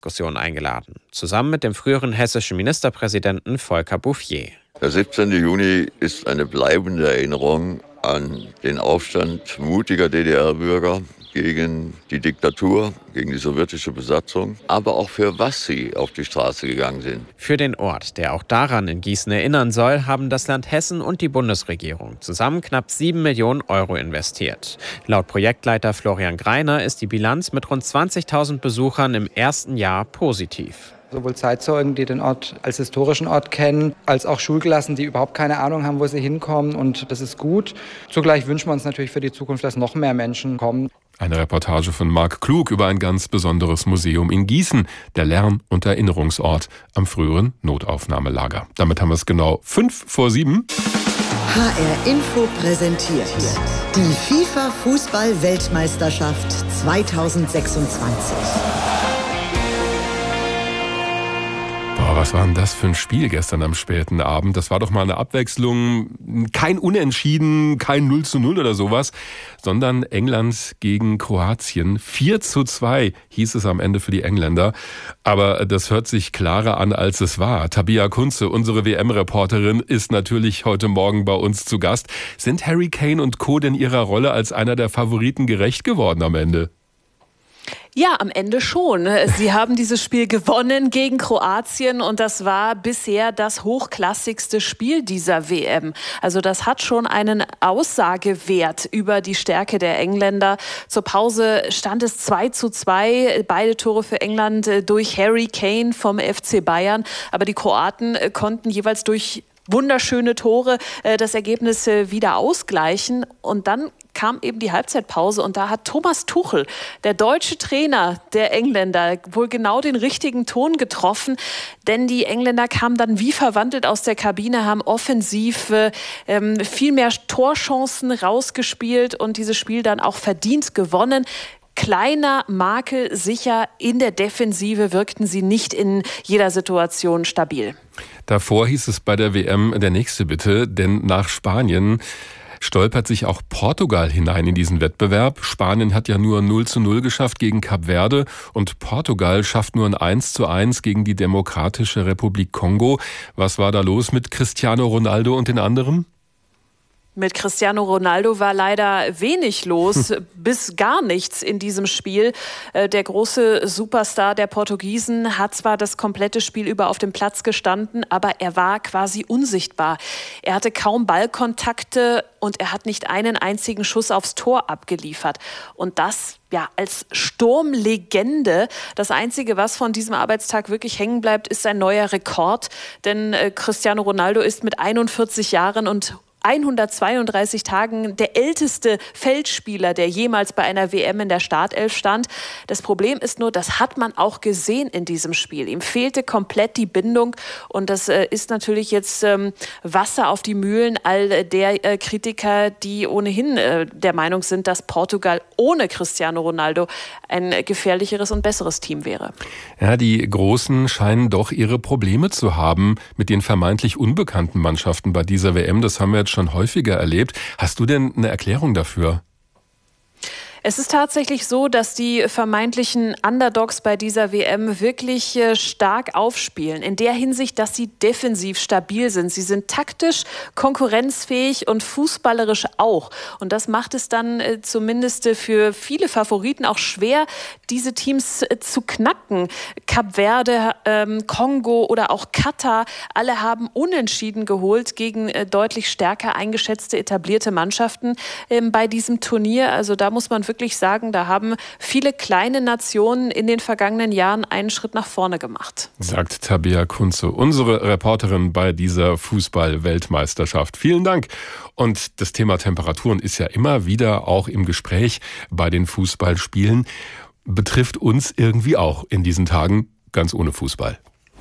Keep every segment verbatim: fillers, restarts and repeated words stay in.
Diskussion eingeladen, zusammen mit dem früheren hessischen Ministerpräsidenten Volker Bouffier. Der siebzehnte Juni ist eine bleibende Erinnerung an den Aufstand mutiger D D R-Bürger gegen die Diktatur, gegen die sowjetische Besatzung, aber auch für was sie auf die Straße gegangen sind. Für den Ort, der auch daran in Gießen erinnern soll, haben das Land Hessen und die Bundesregierung zusammen knapp sieben Millionen Euro investiert. Laut Projektleiter Florian Greiner ist die Bilanz mit rund zwanzigtausend Besuchern im ersten Jahr positiv. Sowohl Zeitzeugen, die den Ort als historischen Ort kennen, als auch Schulklassen, die überhaupt keine Ahnung haben, wo sie hinkommen. Und das ist gut. Zugleich wünschen wir uns natürlich für die Zukunft, dass noch mehr Menschen kommen. Eine Reportage von Marc Klug über ein ganz besonderes Museum in Gießen, der Lern- und Erinnerungsort am früheren Notaufnahmelager. Damit haben wir es genau fünf vor sieben. H R Info präsentiert die FIFA-Fußball-Weltmeisterschaft zweitausendsechsundzwanzig. Boah, was war denn das für ein Spiel gestern am späten Abend? Das war doch mal eine Abwechslung. Kein Unentschieden, kein null zu null oder sowas, sondern England gegen Kroatien. vier zu zwei hieß es am Ende für die Engländer. Aber das hört sich klarer an, als es war. Tabea Kunze, unsere W M-Reporterin, ist natürlich heute Morgen bei uns zu Gast. Sind Harry Kane und Co. denn ihrer Rolle als einer der Favoriten gerecht geworden am Ende? Ja, am Ende schon. Sie haben dieses Spiel gewonnen gegen Kroatien und das war bisher das hochklassigste Spiel dieser W M. Also das hat schon einen Aussagewert über die Stärke der Engländer. Zur Pause stand es zwei zu zwei, beide Tore für England durch Harry Kane vom F C Bayern. Aber die Kroaten konnten jeweils durch wunderschöne Tore das Ergebnis wieder ausgleichen. Und dann kam eben die Halbzeitpause und da hat Thomas Tuchel, der deutsche Trainer der Engländer, wohl genau den richtigen Ton getroffen, denn die Engländer kamen dann wie verwandelt aus der Kabine, haben offensiv ähm, viel mehr Torchancen rausgespielt und dieses Spiel dann auch verdient gewonnen. Kleiner Makel sicher, in der Defensive wirkten sie nicht in jeder Situation stabil. Davor hieß es bei der W M, der nächste bitte, denn nach Spanien stolpert sich auch Portugal hinein in diesen Wettbewerb. Spanien hat ja nur null zu null geschafft gegen Kap Verde und Portugal schafft nur ein eins zu eins gegen die Demokratische Republik Kongo. Was war da los mit Cristiano Ronaldo und den anderen? Mit Cristiano Ronaldo war leider wenig los, bis gar nichts in diesem Spiel. Der große Superstar der Portugiesen hat zwar das komplette Spiel über auf dem Platz gestanden, aber er war quasi unsichtbar. Er hatte kaum Ballkontakte und er hat nicht einen einzigen Schuss aufs Tor abgeliefert. Und das ja als Sturmlegende. Das Einzige, was von diesem Arbeitstag wirklich hängen bleibt, ist ein neuer Rekord. Denn Cristiano Ronaldo ist mit einundvierzig Jahren und hundertzweiunddreißig Tagen der älteste Feldspieler, der jemals bei einer W M in der Startelf stand. Das Problem ist nur, das hat man auch gesehen in diesem Spiel. Ihm fehlte komplett die Bindung und das äh, ist natürlich jetzt ähm, Wasser auf die Mühlen all der äh, Kritiker, die ohnehin äh, der Meinung sind, dass Portugal ohne Cristiano Ronaldo ein gefährlicheres und besseres Team wäre. Ja, die Großen scheinen doch ihre Probleme zu haben mit den vermeintlich unbekannten Mannschaften bei dieser W M. Das haben wir jetzt schon häufiger erlebt. Hast du denn eine Erklärung dafür? Es ist tatsächlich so, dass die vermeintlichen Underdogs bei dieser W M wirklich stark aufspielen. In der Hinsicht, dass sie defensiv stabil sind. Sie sind taktisch konkurrenzfähig und fußballerisch auch. Und das macht es dann zumindest für viele Favoriten auch schwer, diese Teams zu knacken. Kap Verde, ähm, Kongo oder auch Katar, alle haben Unentschieden geholt gegen äh, deutlich stärker eingeschätzte etablierte Mannschaften ähm, bei diesem Turnier. Also da muss man wirklich sagen, da haben viele kleine Nationen in den vergangenen Jahren einen Schritt nach vorne gemacht. Sagt Tabea Kunze, unsere Reporterin bei dieser Fußball-Weltmeisterschaft. Vielen Dank. Und das Thema Temperaturen ist ja immer wieder auch im Gespräch bei den Fußballspielen. Betrifft uns irgendwie auch in diesen Tagen, ganz ohne Fußball.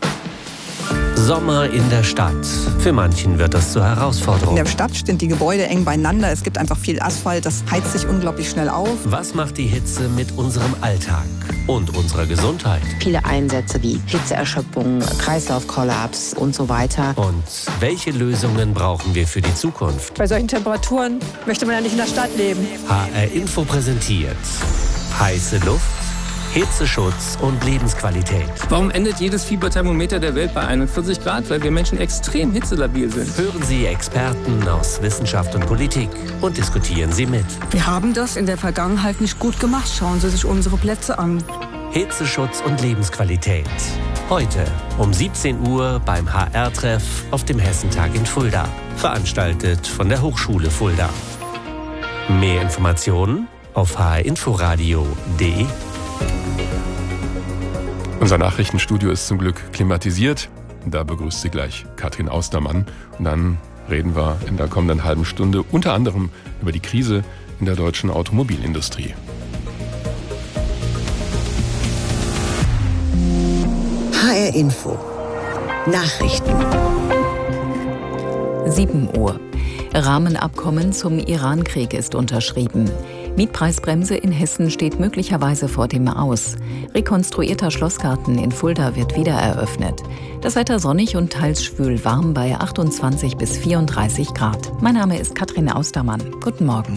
Sommer in der Stadt. Für manchen wird das zur Herausforderung. In der Stadt stehen die Gebäude eng beieinander. Es gibt einfach viel Asphalt. Das heizt sich unglaublich schnell auf. Was macht die Hitze mit unserem Alltag und unserer Gesundheit? Viele Einsätze wie Hitzeerschöpfung, Kreislaufkollaps und so weiter. Und welche Lösungen brauchen wir für die Zukunft? Bei solchen Temperaturen möchte man ja nicht in der Stadt leben. H R Info präsentiert heiße Luft Hitzeschutz und Lebensqualität. Warum endet jedes Fieberthermometer der Welt bei einundvierzig Grad? Weil wir Menschen extrem hitzelabil sind. Hören Sie Experten aus Wissenschaft und Politik und diskutieren Sie mit. Wir haben das in der Vergangenheit nicht gut gemacht. Schauen Sie sich unsere Plätze an. Hitzeschutz und Lebensqualität. Heute um siebzehn Uhr beim H R-Treff auf dem Hessentag in Fulda. Veranstaltet von der Hochschule Fulda. Mehr Informationen auf h r inforadio punkt d e. Unser Nachrichtenstudio ist zum Glück klimatisiert. Da begrüßt Sie gleich Katrin Austermann. Und dann reden wir in der kommenden halben Stunde unter anderem über die Krise in der deutschen Automobilindustrie. H R Info. Nachrichten. sieben Uhr. Rahmenabkommen zum Iran-Krieg ist unterschrieben. Mietpreisbremse in Hessen steht möglicherweise vor dem Aus. Rekonstruierter Schlossgarten in Fulda wird wieder eröffnet. Das Wetter sonnig und teils schwül warm bei achtundzwanzig bis vierunddreißig Grad. Mein Name ist Katrin Austermann. Guten Morgen.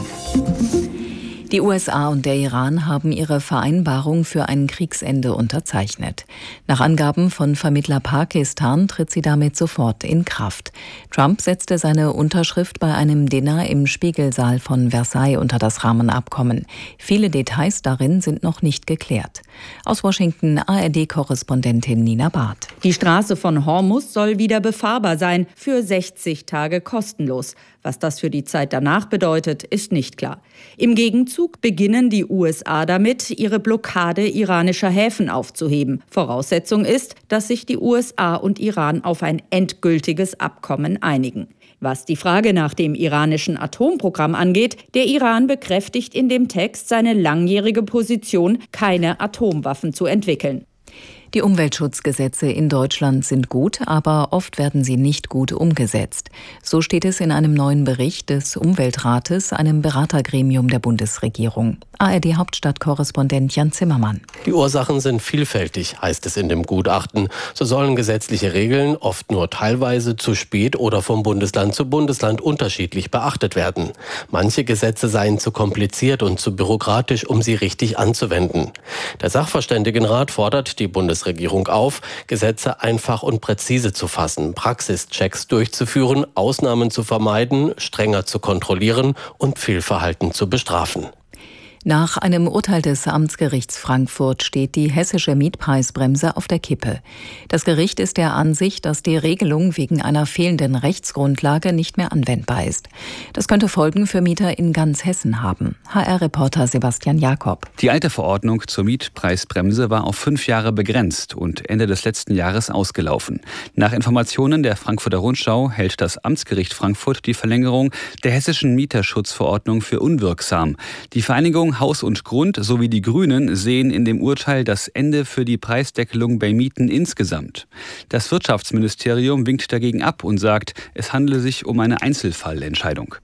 Die U S A und der Iran haben ihre Vereinbarung für ein Kriegsende unterzeichnet. Nach Angaben von Vermittler Pakistan tritt sie damit sofort in Kraft. Trump setzte seine Unterschrift bei einem Dinner im Spiegelsaal von Versailles unter das Rahmenabkommen. Viele Details darin sind noch nicht geklärt. Aus Washington A R D-Korrespondentin Nina Barth. Die Straße von Hormuz soll wieder befahrbar sein, für sechzig Tage kostenlos. Was das für die Zeit danach bedeutet, ist nicht klar. Im Gegenzug beginnen die U S A damit, ihre Blockade iranischer Häfen aufzuheben. Voraussetzung ist, dass sich die U S A und Iran auf ein endgültiges Abkommen einigen. Was die Frage nach dem iranischen Atomprogramm angeht, der Iran bekräftigt in dem Text seine langjährige Position, keine Atomwaffen zu entwickeln. Die Umweltschutzgesetze in Deutschland sind gut, aber oft werden sie nicht gut umgesetzt. So steht es in einem neuen Bericht des Umweltrates, einem Beratergremium der Bundesregierung. A R D-Hauptstadtkorrespondent Jan Zimmermann. Die Ursachen sind vielfältig, heißt es in dem Gutachten. So sollen gesetzliche Regeln oft nur teilweise, zu spät oder vom Bundesland zu Bundesland unterschiedlich beachtet werden. Manche Gesetze seien zu kompliziert und zu bürokratisch, um sie richtig anzuwenden. Der Sachverständigenrat fordert die Bundesregierung Regierung auf, Gesetze einfach und präzise zu fassen, Praxischecks durchzuführen, Ausnahmen zu vermeiden, strenger zu kontrollieren und Fehlverhalten zu bestrafen. Nach einem Urteil des Amtsgerichts Frankfurt steht die hessische Mietpreisbremse auf der Kippe. Das Gericht ist der Ansicht, dass die Regelung wegen einer fehlenden Rechtsgrundlage nicht mehr anwendbar ist. Das könnte Folgen für Mieter in ganz Hessen haben. H R-Reporter Sebastian Jakob. Die alte Verordnung zur Mietpreisbremse war auf fünf Jahre begrenzt und Ende des letzten Jahres ausgelaufen. Nach Informationen der Frankfurter Rundschau hält das Amtsgericht Frankfurt die Verlängerung der hessischen Mieterschutzverordnung für unwirksam. Die Vereinigung Haus und Grund sowie die Grünen sehen in dem Urteil das Ende für die Preisdeckelung bei Mieten insgesamt. Das Wirtschaftsministerium winkt dagegen ab und sagt, es handele sich um eine Einzelfallentscheidung.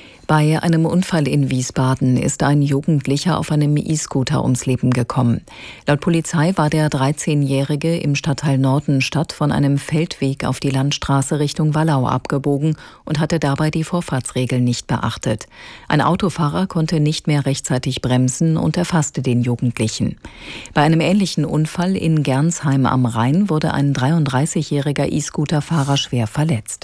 Bei einem Unfall in Wiesbaden ist ein Jugendlicher auf einem E-Scooter ums Leben gekommen. Laut Polizei war der dreizehnjährige im Stadtteil Nordenstadt von einem Feldweg auf die Landstraße Richtung Wallau abgebogen und hatte dabei die Vorfahrtsregeln nicht beachtet. Ein Autofahrer konnte nicht mehr rechtzeitig bremsen und erfasste den Jugendlichen. Bei einem ähnlichen Unfall in Gernsheim am Rhein wurde ein dreiunddreißigjähriger E-Scooter-Fahrer schwer verletzt.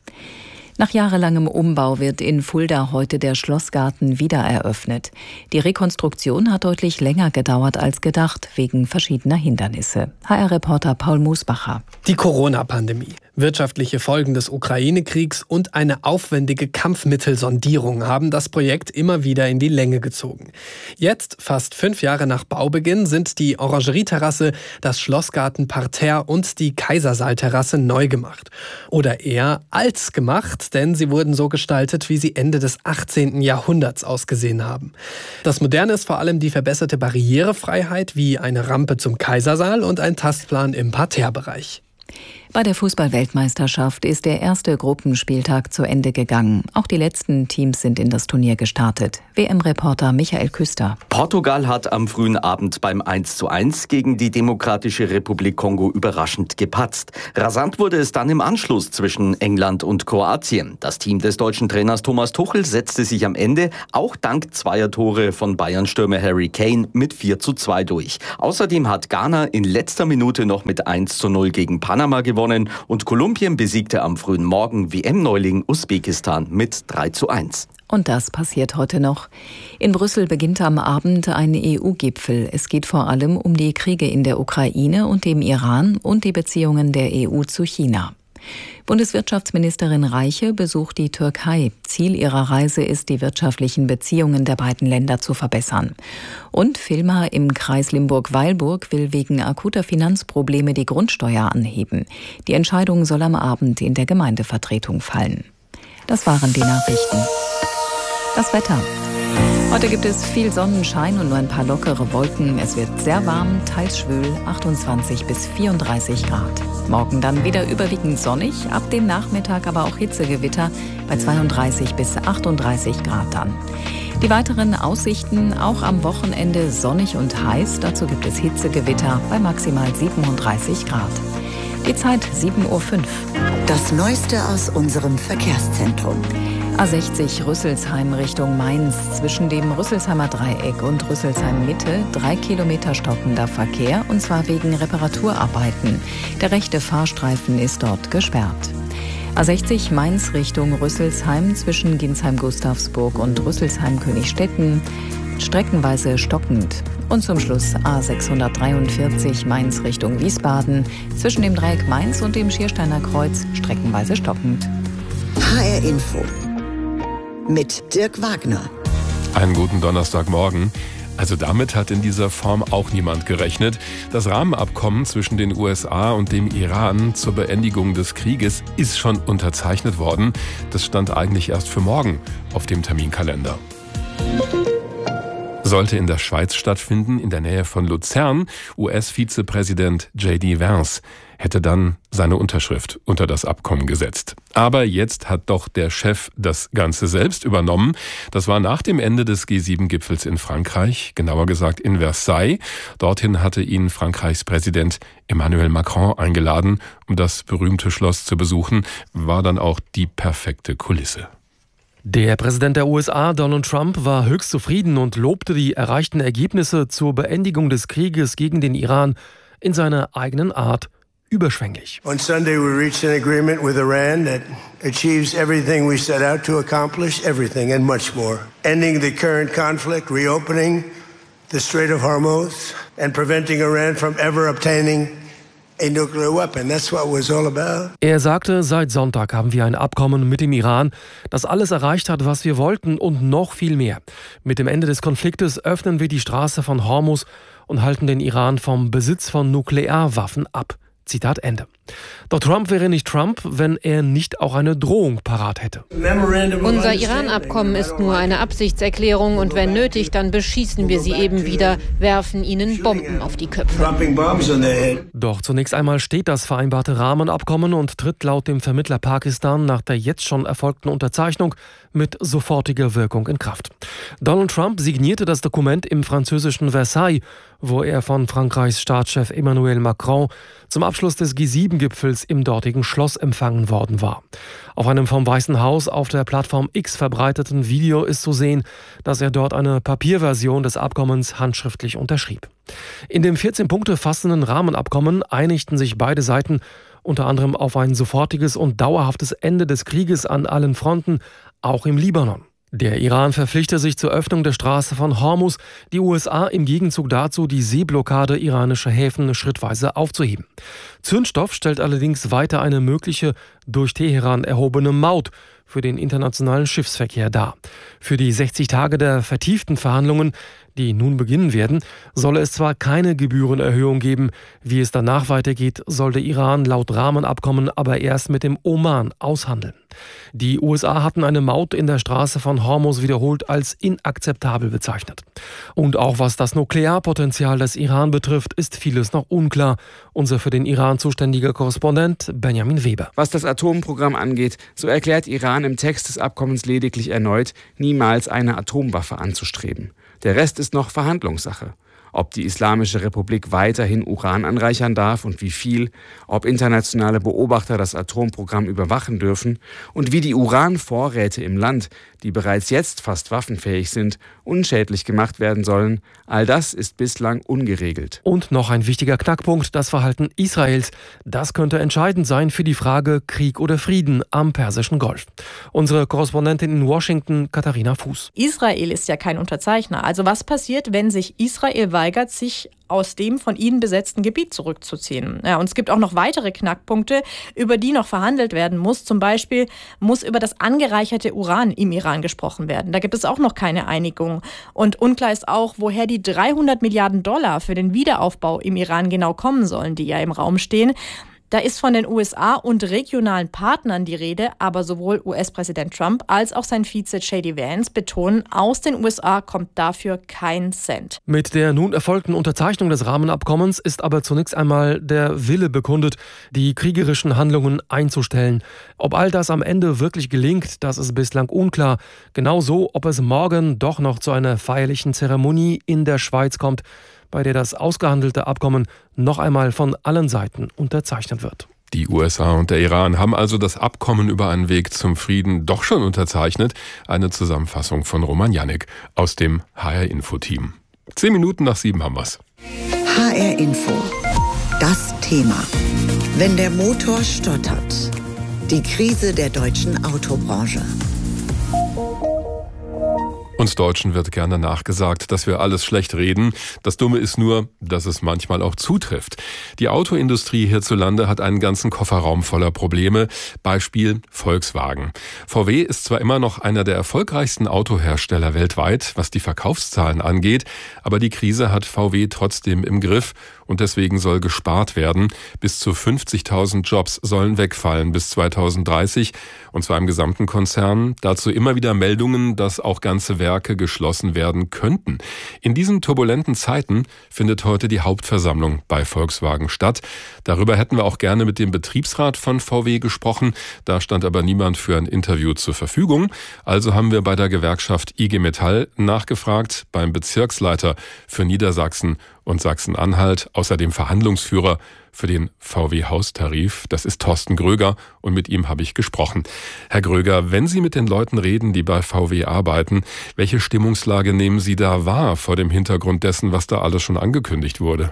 Nach jahrelangem Umbau wird in Fulda heute der Schlossgarten wieder eröffnet. Die Rekonstruktion hat deutlich länger gedauert als gedacht, wegen verschiedener Hindernisse. H R-Reporter Paul Musbacher. Die Corona-Pandemie, wirtschaftliche Folgen des Ukraine-Kriegs und eine aufwendige Kampfmittelsondierung haben das Projekt immer wieder in die Länge gezogen. Jetzt, fast fünf Jahre nach Baubeginn, sind die Orangerieterrasse, das Schlossgarten-Parterre und die Kaisersaal-Terrasse neu gemacht. Oder eher als gemacht, denn sie wurden so gestaltet, wie sie Ende des achtzehnten Jahrhunderts ausgesehen haben. Das Moderne ist vor allem die verbesserte Barrierefreiheit, wie eine Rampe zum Kaisersaal und ein Tastplan im Parterrebereich. Bei der Fußball-Weltmeisterschaft ist der erste Gruppenspieltag zu Ende gegangen. Auch die letzten Teams sind in das Turnier gestartet. W M-Reporter Michael Küster. Portugal hat am frühen Abend beim eins zu eins gegen die Demokratische Republik Kongo überraschend gepatzt. Rasant wurde es dann im Anschluss zwischen England und Kroatien. Das Team des deutschen Trainers Thomas Tuchel setzte sich am Ende, auch dank zweier Tore von Bayern-Stürmer Harry Kane, mit vier zu zwei durch. Außerdem hat Ghana in letzter Minute noch mit eins zu null gegen Panama gewonnen. Und Kolumbien besiegte am frühen Morgen W M-Neuling Usbekistan mit drei zu eins. Und das passiert heute noch. In Brüssel beginnt am Abend ein E U-Gipfel. Es geht vor allem um die Kriege in der Ukraine und dem Iran und die Beziehungen der E U zu China. Bundeswirtschaftsministerin Reiche besucht die Türkei. Ziel ihrer Reise ist, die wirtschaftlichen Beziehungen der beiden Länder zu verbessern. Und Vilma im Kreis Limburg-Weilburg will wegen akuter Finanzprobleme die Grundsteuer anheben. Die Entscheidung soll am Abend in der Gemeindevertretung fallen. Das waren die Nachrichten. Das Wetter. Heute gibt es viel Sonnenschein und nur ein paar lockere Wolken. Es wird sehr warm, teils schwül, achtundzwanzig bis vierunddreißig Grad. Morgen dann wieder überwiegend sonnig, ab dem Nachmittag aber auch Hitzegewitter bei zweiunddreißig bis achtunddreißig Grad dann. Die weiteren Aussichten auch am Wochenende sonnig und heiß. Dazu gibt es Hitzegewitter bei maximal siebenunddreißig Grad. Die Zeit sieben Uhr fünf. Das Neueste aus unserem Verkehrszentrum. A sechzig Rüsselsheim Richtung Mainz. Zwischen dem Rüsselsheimer Dreieck und Rüsselsheim Mitte drei Kilometer stockender Verkehr, und zwar wegen Reparaturarbeiten. Der rechte Fahrstreifen ist dort gesperrt. A sechzig Mainz Richtung Rüsselsheim zwischen Ginsheim-Gustavsburg und Rüsselsheim-Königstetten streckenweise stockend. Und zum Schluss A sechshundertdreiundvierzig Mainz Richtung Wiesbaden zwischen dem Dreieck Mainz und dem Schiersteiner Kreuz streckenweise stockend. H R Info mit Dirk Wagner. Einen guten Donnerstagmorgen. Also damit hat in dieser Form auch niemand gerechnet. Das Rahmenabkommen zwischen den U S A und dem Iran zur Beendigung des Krieges ist schon unterzeichnet worden. Das stand eigentlich erst für morgen auf dem Terminkalender. Sollte in der Schweiz stattfinden, in der Nähe von Luzern. U S-Vizepräsident J D Vance hätte dann seine Unterschrift unter das Abkommen gesetzt. Aber jetzt hat doch der Chef das Ganze selbst übernommen. Das war nach dem Ende des G sieben Gipfels in Frankreich, genauer gesagt in Versailles. Dorthin hatte ihn Frankreichs Präsident Emmanuel Macron eingeladen, um das berühmte Schloss zu besuchen. War dann auch die perfekte Kulisse. Der Präsident der U S A, Donald Trump, war höchst zufrieden und lobte die erreichten Ergebnisse zur Beendigung des Krieges gegen den Iran in seiner eigenen Art überschwänglich. On Sunday we reached an agreement with Iran that achieves everything we set out to accomplish, everything and much more. Ending the current conflict, reopening the Strait of Hormuz and preventing Iran from ever obtaining a nuclear weapon. That's what it was all about. Er sagte, seit Sonntag haben wir ein Abkommen mit dem Iran, das alles erreicht hat, was wir wollten und noch viel mehr. Mit dem Ende des Konfliktes öffnen wir die Straße von Hormuz und halten den Iran vom Besitz von Nuklearwaffen ab. Zitat Ende. Doch Trump wäre nicht Trump, wenn er nicht auch eine Drohung parat hätte. Unser Iran-Abkommen ist nur eine Absichtserklärung und wenn nötig, dann beschießen wir sie eben wieder, werfen ihnen Bomben auf die Köpfe. Doch zunächst einmal steht das vereinbarte Rahmenabkommen und tritt laut dem Vermittler Pakistan nach der jetzt schon erfolgten Unterzeichnung mit sofortiger Wirkung in Kraft. Donald Trump signierte das Dokument im französischen Versailles, wo er von Frankreichs Staatschef Emmanuel Macron zum Abschluss des G sieben Gipfels im dortigen Schloss empfangen worden war. Auf einem vom Weißen Haus auf der Plattform X verbreiteten Video ist zu sehen, dass er dort eine Papierversion des Abkommens handschriftlich unterschrieb. In dem vierzehn Punkte fassenden Rahmenabkommen einigten sich beide Seiten unter anderem auf ein sofortiges und dauerhaftes Ende des Krieges an allen Fronten, auch im Libanon. Der Iran verpflichtet sich zur Öffnung der Straße von Hormuz, die U S A im Gegenzug dazu, die Seeblockade iranischer Häfen schrittweise aufzuheben. Zündstoff stellt allerdings weiter eine mögliche, durch Teheran erhobene Maut für den internationalen Schiffsverkehr dar. Für die sechzig Tage der vertieften Verhandlungen, die nun beginnen werden, solle es zwar keine Gebührenerhöhung geben. Wie es danach weitergeht, soll der Iran laut Rahmenabkommen aber erst mit dem Oman aushandeln. Die U S A hatten eine Maut in der Straße von Hormuz wiederholt als inakzeptabel bezeichnet. Und auch was das Nuklearpotenzial des Iran betrifft, ist vieles noch unklar Unser für den Iran zuständiger Korrespondent Benjamin Weber. Was das Atomprogramm angeht, so erklärt Iran im Text des Abkommens lediglich erneut, niemals eine Atomwaffe anzustreben. Der Rest ist noch Verhandlungssache. Ob die Islamische Republik weiterhin Uran anreichern darf und wie viel, ob internationale Beobachter das Atomprogramm überwachen dürfen und wie die Uranvorräte im Land, die bereits jetzt fast waffenfähig sind, unschädlich gemacht werden sollen, all das ist bislang ungeregelt. Und noch ein wichtiger Knackpunkt, das Verhalten Israels. Das könnte entscheidend sein für die Frage Krieg oder Frieden am Persischen Golf. Unsere Korrespondentin in Washington, Katharina Fuß. Israel ist ja kein Unterzeichner. Also was passiert, wenn sich Israel weigert, sich aus dem von ihnen besetzten Gebiet zurückzuziehen? Ja, und es gibt auch noch weitere Knackpunkte, über die noch verhandelt werden muss. Zum Beispiel muss über das angereicherte Uran im Iran gesprochen werden. Da gibt es auch noch keine Einigung. Und unklar ist auch, woher die dreihundert Milliarden Dollar für den Wiederaufbau im Iran genau kommen sollen, die ja im Raum stehen. Da ist von den U S A und regionalen Partnern die Rede, aber sowohl U S-Präsident Trump als auch sein Vize J D Vance betonen, aus den U S A kommt dafür kein Cent. Mit der nun erfolgten Unterzeichnung des Rahmenabkommens ist aber zunächst einmal der Wille bekundet, die kriegerischen Handlungen einzustellen. Ob all das am Ende wirklich gelingt, das ist bislang unklar. Genauso, ob es morgen doch noch zu einer feierlichen Zeremonie in der Schweiz kommt, bei der das ausgehandelte Abkommen noch einmal von allen Seiten unterzeichnet wird. Die U S A und der Iran haben also das Abkommen über einen Weg zum Frieden doch schon unterzeichnet. Eine Zusammenfassung von Roman Jannik aus dem H R-Info-Team. Zehn Minuten nach sieben haben wir's. H R-Info. Das Thema. Wenn der Motor stottert. Die Krise der deutschen Autobranche. Uns Deutschen wird gerne nachgesagt, dass wir alles schlecht reden. Das Dumme ist nur, dass es manchmal auch zutrifft. Die Autoindustrie hierzulande hat einen ganzen Kofferraum voller Probleme. Beispiel Volkswagen. V W ist zwar immer noch einer der erfolgreichsten Autohersteller weltweit, was die Verkaufszahlen angeht, aber die Krise hat V W trotzdem im Griff und deswegen soll gespart werden. Bis zu fünfzigtausend Jobs sollen wegfallen bis zweitausenddreißig und zwar im gesamten Konzern. Dazu immer wieder Meldungen, dass auch ganze Werke geschlossen werden könnten. In diesen turbulenten Zeiten findet heute die Hauptversammlung bei Volkswagen statt. Darüber hätten wir auch gerne mit dem Betriebsrat von V W gesprochen. Da stand aber niemand für ein Interview zur Verfügung. Also haben wir bei der Gewerkschaft I G Metall nachgefragt, beim Bezirksleiter für Niedersachsen und Sachsen-Anhalt, außerdem Verhandlungsführer für den V W-Haustarif. Das ist Thorsten Gröger und mit ihm habe ich gesprochen. Herr Gröger, wenn Sie mit den Leuten reden, die bei V W arbeiten, welche Stimmungslage nehmen Sie da wahr vor dem Hintergrund dessen, was da alles schon angekündigt wurde?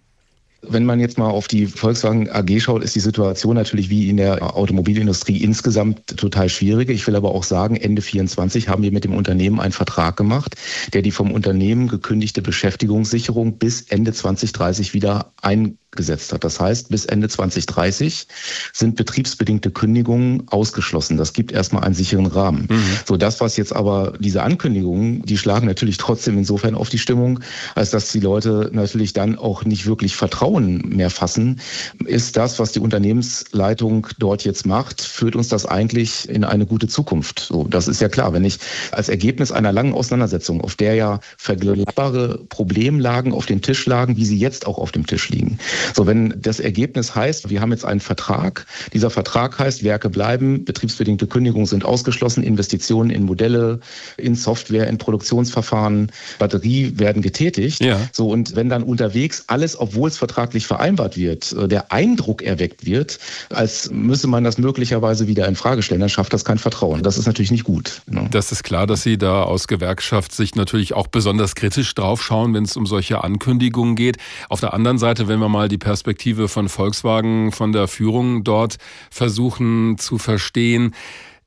Wenn man jetzt mal auf die Volkswagen A G schaut, ist die Situation natürlich wie in der Automobilindustrie insgesamt total schwierig. Ich will aber auch sagen, Ende vierundzwanzig haben wir mit dem Unternehmen einen Vertrag gemacht, der die vom Unternehmen gekündigte Beschäftigungssicherung bis Ende zweitausenddreißig wieder eingesetzt hat. Das heißt, bis Ende zweitausenddreißig sind betriebsbedingte Kündigungen ausgeschlossen. Das gibt erstmal einen sicheren Rahmen. Mhm. So, das, was jetzt aber diese Ankündigungen, die schlagen natürlich trotzdem insofern auf die Stimmung, als dass die Leute natürlich dann auch nicht wirklich Vertrauen mehr fassen. Ist das, was die Unternehmensleitung dort jetzt macht, führt uns das eigentlich in eine gute Zukunft? So, das ist ja klar. Wenn ich als Ergebnis einer langen Auseinandersetzung, auf der ja vergleichbare Problemlagen auf dem Tisch lagen, wie sie jetzt auch auf dem Tisch liegen. So, wenn das Ergebnis heißt, wir haben jetzt einen Vertrag, dieser Vertrag heißt, Werke bleiben, betriebsbedingte Kündigungen sind ausgeschlossen, Investitionen in Modelle, in Software, in Produktionsverfahren, Batterie werden getätigt. Ja. So, und wenn dann unterwegs alles, obwohl es vertraglich vereinbart wird, der Eindruck erweckt wird, als müsse man das möglicherweise wieder in Frage stellen, dann schafft das kein Vertrauen. Das ist natürlich nicht gut. Ne? Das ist klar, dass Sie da aus Gewerkschaftssicht natürlich auch besonders kritisch drauf schauen, wenn es um solche Ankündigungen geht. Auf der anderen Seite, wenn wir mal die Perspektive von Volkswagen, von der Führung dort versuchen zu verstehen,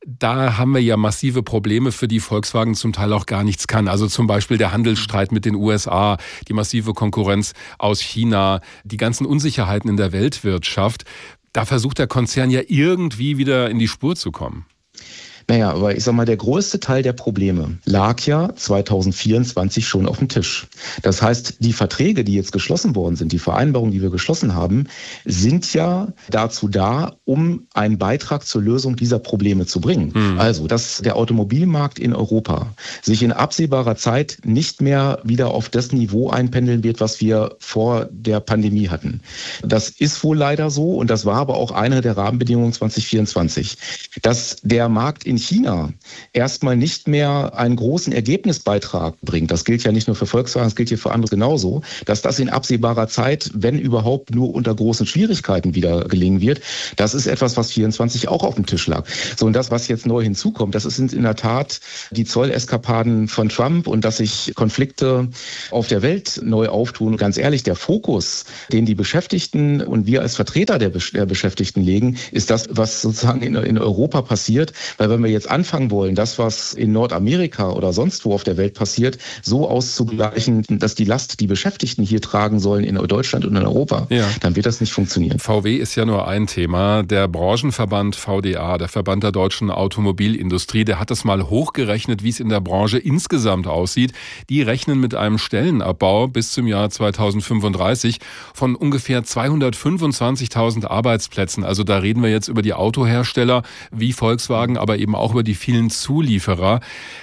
da haben wir ja massive Probleme, für die Volkswagen zum Teil auch gar nichts kann. Also zum Beispiel der Handelsstreit mit den U S A, die massive Konkurrenz aus China, die ganzen Unsicherheiten in der Weltwirtschaft. Da versucht der Konzern ja irgendwie wieder in die Spur zu kommen. Naja, aber ich sag mal, der größte Teil der Probleme lag ja zwanzig vierundzwanzig schon auf dem Tisch. Das heißt, die Verträge, die jetzt geschlossen worden sind, die Vereinbarungen, die wir geschlossen haben, sind ja dazu da, um einen Beitrag zur Lösung dieser Probleme zu bringen. Mhm. Also, dass der Automobilmarkt in Europa sich in absehbarer Zeit nicht mehr wieder auf das Niveau einpendeln wird, was wir vor der Pandemie hatten. Das ist wohl leider so und das war aber auch eine der Rahmenbedingungen zwanzig vierundzwanzig. Dass der Markt in China erstmal nicht mehr einen großen Ergebnisbeitrag bringt, das gilt ja nicht nur für Volkswagen, das gilt hier für andere genauso, dass das in absehbarer Zeit, wenn überhaupt, nur unter großen Schwierigkeiten wieder gelingen wird, das ist etwas, was vierundzwanzig auch auf dem Tisch lag. So, und das, was jetzt neu hinzukommt, das sind in der Tat die Zolleskapaden von Trump und dass sich Konflikte auf der Welt neu auftun. Und ganz ehrlich, der Fokus, den die Beschäftigten und wir als Vertreter der, der Beschäftigten legen, ist das, was sozusagen in, in Europa passiert. Weil wenn wir jetzt anfangen wollen, das, was in Nordamerika oder sonst wo auf der Welt passiert, so auszugleichen, dass die Last, die Beschäftigten hier tragen sollen in Deutschland und in Europa, ja, dann wird das nicht funktionieren. V W ist ja nur ein Thema. Der Branchenverband V D A, der Verband der deutschen Automobilindustrie, der hat das mal hochgerechnet, wie es in der Branche insgesamt aussieht. Die rechnen mit einem Stellenabbau bis zum Jahr zweitausendfünfunddreißig von ungefähr zweihundertfünfundzwanzigtausend Arbeitsplätzen. Also da reden wir jetzt über die Autohersteller wie Volkswagen, aber eben auch über die vielen Zulieferer.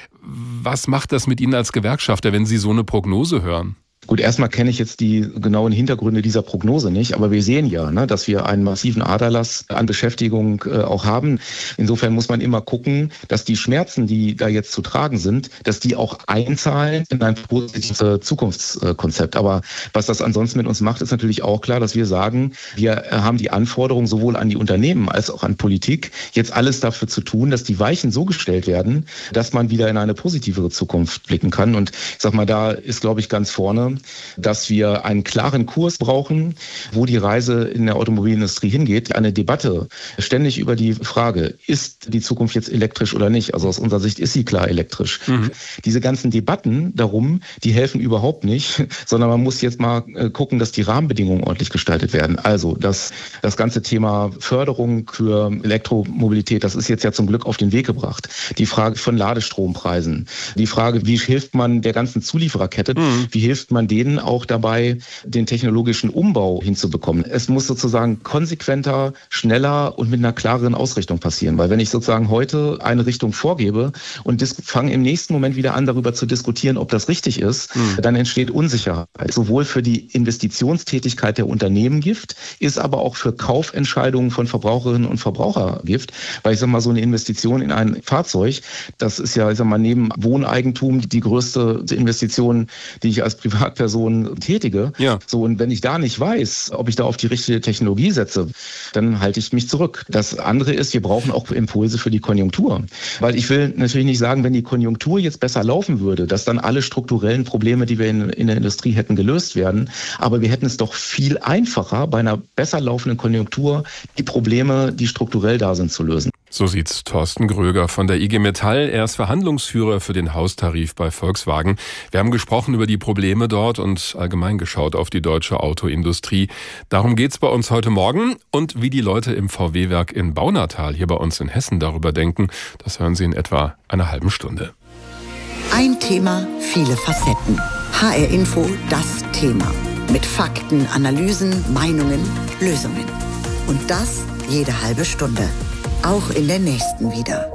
Was macht das mit Ihnen als Gewerkschafter, wenn Sie so eine Prognose hören? Gut, erstmal kenne ich jetzt die genauen Hintergründe dieser Prognose nicht, aber wir sehen ja, ne, dass wir einen massiven Aderlass an Beschäftigung äh, auch haben. Insofern muss man immer gucken, dass die Schmerzen, die da jetzt zu tragen sind, dass die auch einzahlen in ein positives Zukunftskonzept. Aber was das ansonsten mit uns macht, ist natürlich auch klar, dass wir sagen, wir haben die Anforderung sowohl an die Unternehmen als auch an Politik, jetzt alles dafür zu tun, dass die Weichen so gestellt werden, dass man wieder in eine positivere Zukunft blicken kann. Und ich sag mal, da ist, glaube ich, ganz vorne, dass wir einen klaren Kurs brauchen, wo die Reise in der Automobilindustrie hingeht. Eine Debatte ständig über die Frage, ist die Zukunft jetzt elektrisch oder nicht? Also aus unserer Sicht ist sie klar elektrisch. Mhm. Diese ganzen Debatten darum, die helfen überhaupt nicht, sondern man muss jetzt mal gucken, dass die Rahmenbedingungen ordentlich gestaltet werden. Also das, das ganze Thema Förderung für Elektromobilität, das ist jetzt ja zum Glück auf den Weg gebracht. Die Frage von Ladestrompreisen, die Frage, wie hilft man der ganzen Zuliefererkette, mhm. wie hilft man denen auch dabei, den technologischen Umbau hinzubekommen. Es muss sozusagen konsequenter, schneller und mit einer klareren Ausrichtung passieren. Weil wenn ich sozusagen heute eine Richtung vorgebe und fange im nächsten Moment wieder an, darüber zu diskutieren, ob das richtig ist, mhm. dann entsteht Unsicherheit. Sowohl für die Investitionstätigkeit der Unternehmen Gift, ist aber auch für Kaufentscheidungen von Verbraucherinnen und Verbrauchern Gift. Weil ich sage mal, so eine Investition in ein Fahrzeug, das ist ja, ich sag mal, neben Wohneigentum die größte Investition, die ich als Privatperson tätige. Ja. So, und wenn ich da nicht weiß, ob ich da auf die richtige Technologie setze, dann halte ich mich zurück. Das andere ist, wir brauchen auch Impulse für die Konjunktur. Weil ich will natürlich nicht sagen, wenn die Konjunktur jetzt besser laufen würde, dass dann alle strukturellen Probleme, die wir in, in der Industrie hätten, gelöst werden. Aber wir hätten es doch viel einfacher, bei einer besser laufenden Konjunktur die Probleme, die strukturell da sind, zu lösen. So sieht's Thorsten Gröger von der I G Metall. Er ist Verhandlungsführer für den Haustarif bei Volkswagen. Wir haben gesprochen über die Probleme dort und allgemein geschaut auf die deutsche Autoindustrie. Darum geht's bei uns heute Morgen. Und wie die Leute im V W-Werk in Baunatal hier bei uns in Hessen darüber denken, das hören Sie in etwa einer halben Stunde. Ein Thema, viele Facetten. H R Info, das Thema. Mit Fakten, Analysen, Meinungen, Lösungen. Und das jede halbe Stunde. Auch in der nächsten wieder.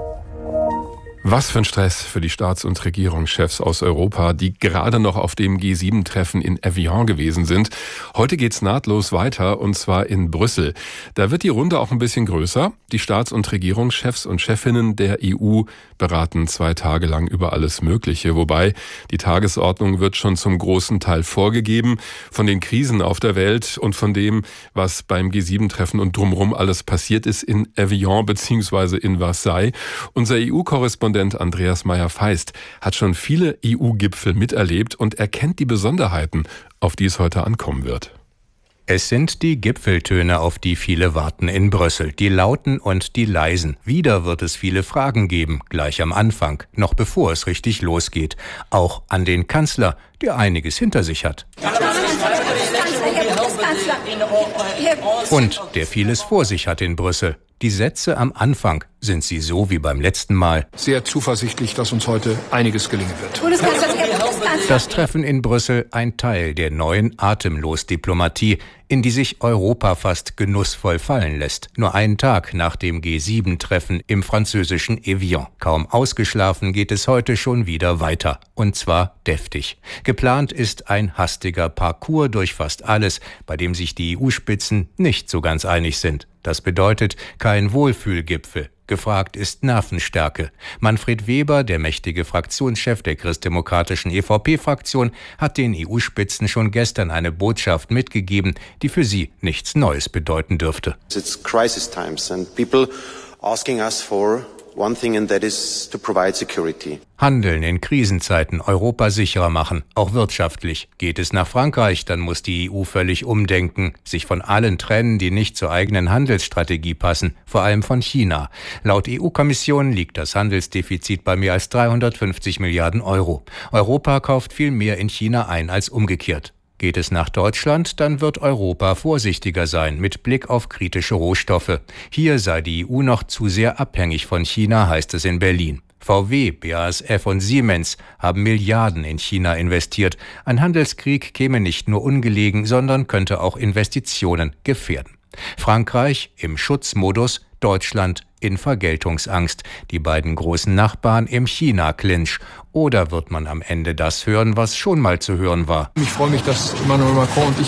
Was für ein Stress für die Staats- und Regierungschefs aus Europa, die gerade noch auf dem G sieben Treffen in Evian gewesen sind. Heute geht's nahtlos weiter, und zwar in Brüssel. Da wird die Runde auch ein bisschen größer. Die Staats- und Regierungschefs und Chefinnen der E U beraten zwei Tage lang über alles Mögliche. Wobei die Tagesordnung wird schon zum großen Teil vorgegeben von den Krisen auf der Welt und von dem, was beim G sieben Treffen und drumherum alles passiert ist in Evian bzw. in Versailles. Unser E U-Korrespondent Andreas Meyer-Feist hat schon viele E U-Gipfel miterlebt und erkennt die Besonderheiten, auf die es heute ankommen wird. Es sind die Gipfeltöne, auf die viele warten in Brüssel, die lauten und die leisen. Wieder wird es viele Fragen geben, gleich am Anfang, noch bevor es richtig losgeht. Auch an den Kanzler, der einiges hinter sich hat. Und der vieles vor sich hat in Brüssel. Die Sätze am Anfang, sind sie so wie beim letzten Mal? Sehr zuversichtlich, dass uns heute einiges gelingen wird. Das Treffen in Brüssel ein Teil der neuen Atemlos-Diplomatie, in die sich Europa fast genussvoll fallen lässt. Nur einen Tag nach dem G sieben Treffen im französischen Evian. Kaum ausgeschlafen geht es heute schon wieder weiter. Und zwar deftig. Geplant ist ein hastiger Parcours durch fast alles, bei dem sich die E U-Spitzen nicht so ganz einig sind. Das bedeutet kein Wohlfühlgipfel. Gefragt ist Nervenstärke. Manfred Weber, der mächtige Fraktionschef der christdemokratischen E V P-Fraktion, hat den E U-Spitzen schon gestern eine Botschaft mitgegeben, die für sie nichts Neues bedeuten dürfte. It's crisis times and people asking us for one thing, and that is to provide security. Handeln in Krisenzeiten Europa sicherer machen, auch wirtschaftlich. Geht es nach Frankreich, dann muss die E U völlig umdenken, sich von allen trennen, die nicht zur eigenen Handelsstrategie passen, vor allem von China. Laut E U-Kommission liegt das Handelsdefizit bei mehr als dreihundertfünfzig Milliarden Euro. Europa kauft viel mehr in China ein als umgekehrt. Geht es nach Deutschland, dann wird Europa vorsichtiger sein mit Blick auf kritische Rohstoffe. Hier sei die E U noch zu sehr abhängig von China, heißt es in Berlin. V W, B A S F und Siemens haben Milliarden in China investiert. Ein Handelskrieg käme nicht nur ungelegen, sondern könnte auch Investitionen gefährden. Frankreich im Schutzmodus, Deutschland in Vergeltungsangst. Die beiden großen Nachbarn im China-Clinch. Oder wird man am Ende das hören, was schon mal zu hören war? Ich freue mich, dass Emmanuel Macron und ich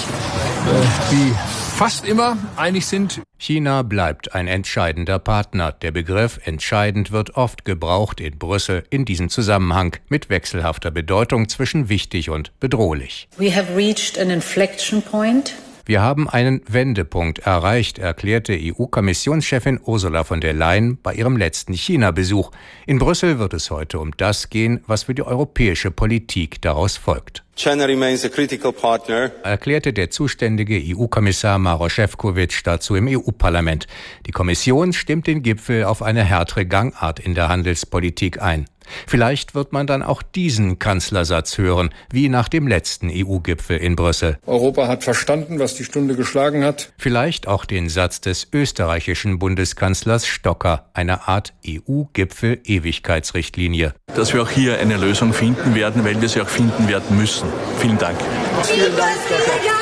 äh, wie fast immer einig sind. China bleibt ein entscheidender Partner. Der Begriff entscheidend wird oft gebraucht in Brüssel in diesem Zusammenhang mit wechselhafter Bedeutung zwischen wichtig und bedrohlich. We have reached an inflection point. Wir haben einen Wendepunkt erreicht, erklärte E U-Kommissionschefin Ursula von der Leyen bei ihrem letzten China-Besuch. In Brüssel wird es heute um das gehen, was für die europäische Politik daraus folgt. China remains a critical partner, erklärte der zuständige E U-Kommissar Maroš Šefčovič dazu im E U-Parlament. Die Kommission stimmt den Gipfel auf eine härtere Gangart in der Handelspolitik ein. Vielleicht wird man dann auch diesen Kanzlersatz hören, wie nach dem letzten E U-Gipfel in Brüssel. Europa hat verstanden, was die Stunde geschlagen hat. Vielleicht auch den Satz des österreichischen Bundeskanzlers Stocker, eine Art E U-Gipfel-Ewigkeitsrichtlinie. Dass wir auch hier eine Lösung finden werden, weil wir sie auch finden werden müssen. Vielen Dank. Vielen Dank, Stocker.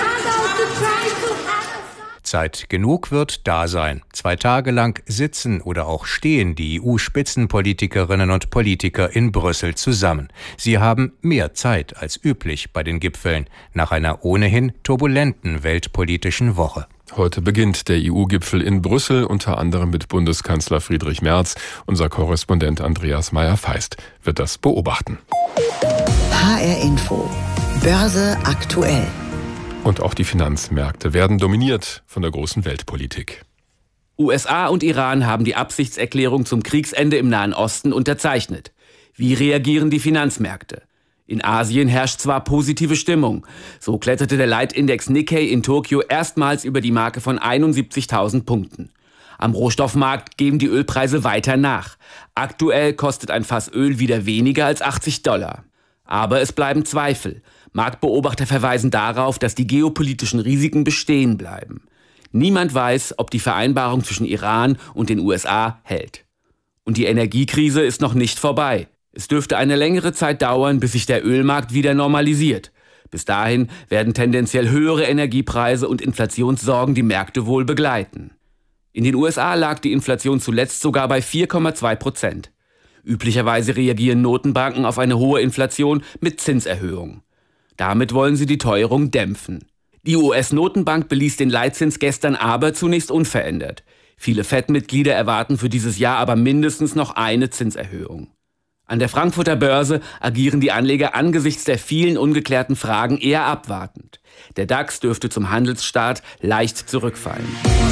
Zeit genug wird da sein. Zwei Tage lang sitzen oder auch stehen die E U-Spitzenpolitikerinnen und Politiker in Brüssel zusammen. Sie haben mehr Zeit als üblich bei den Gipfeln, nach einer ohnehin turbulenten weltpolitischen Woche. Heute beginnt der E U-Gipfel in Brüssel, unter anderem mit Bundeskanzler Friedrich Merz. Unser Korrespondent Andreas Meyer-Feist wird das beobachten. H R Info. Börse aktuell. Und auch die Finanzmärkte werden dominiert von der großen Weltpolitik. U S A und Iran haben die Absichtserklärung zum Kriegsende im Nahen Osten unterzeichnet. Wie reagieren die Finanzmärkte? In Asien herrscht zwar positive Stimmung. So kletterte der Leitindex Nikkei in Tokio erstmals über die Marke von einundsiebzigtausend Punkten. Am Rohstoffmarkt geben die Ölpreise weiter nach. Aktuell kostet ein Fass Öl wieder weniger als achtzig Dollar. Aber es bleiben Zweifel. Marktbeobachter verweisen darauf, dass die geopolitischen Risiken bestehen bleiben. Niemand weiß, ob die Vereinbarung zwischen Iran und den U S A hält. Und die Energiekrise ist noch nicht vorbei. Es dürfte eine längere Zeit dauern, bis sich der Ölmarkt wieder normalisiert. Bis dahin werden tendenziell höhere Energiepreise und Inflationssorgen die Märkte wohl begleiten. In den U S A lag die Inflation zuletzt sogar bei vier Komma zwei Prozent. Üblicherweise reagieren Notenbanken auf eine hohe Inflation mit Zinserhöhungen. Damit wollen sie die Teuerung dämpfen. Die U S-Notenbank beließ den Leitzins gestern aber zunächst unverändert. Viele Fed-Mitglieder erwarten für dieses Jahr aber mindestens noch eine Zinserhöhung. An der Frankfurter Börse agieren die Anleger angesichts der vielen ungeklärten Fragen eher abwartend. Der DAX dürfte zum Handelsstart leicht zurückfallen.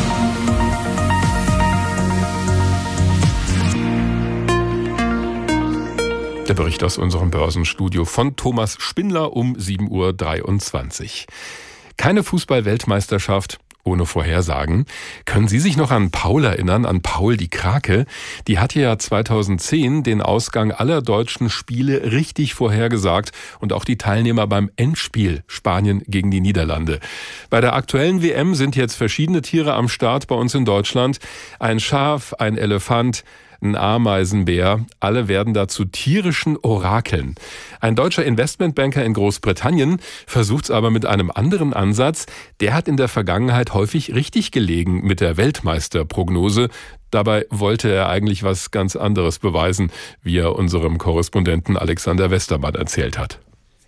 Der Bericht aus unserem Börsenstudio von Thomas Spindler um sieben Uhr dreiundzwanzig. Keine Fußball-Weltmeisterschaft ohne Vorhersagen. Können Sie sich noch an Paul erinnern, an Paul die Krake? Die hatte ja zweitausendzehn den Ausgang aller deutschen Spiele richtig vorhergesagt und auch die Teilnehmer beim Endspiel Spanien gegen die Niederlande. Bei der aktuellen W M sind jetzt verschiedene Tiere am Start bei uns in Deutschland. Ein Schaf, ein Elefant, ein Ameisenbär, alle werden da zu tierischen Orakeln. Ein deutscher Investmentbanker in Großbritannien versucht es aber mit einem anderen Ansatz. Der hat in der Vergangenheit häufig richtig gelegen mit der Weltmeisterprognose. Dabei wollte er eigentlich was ganz anderes beweisen, wie er unserem Korrespondenten Alexander Westermann erzählt hat.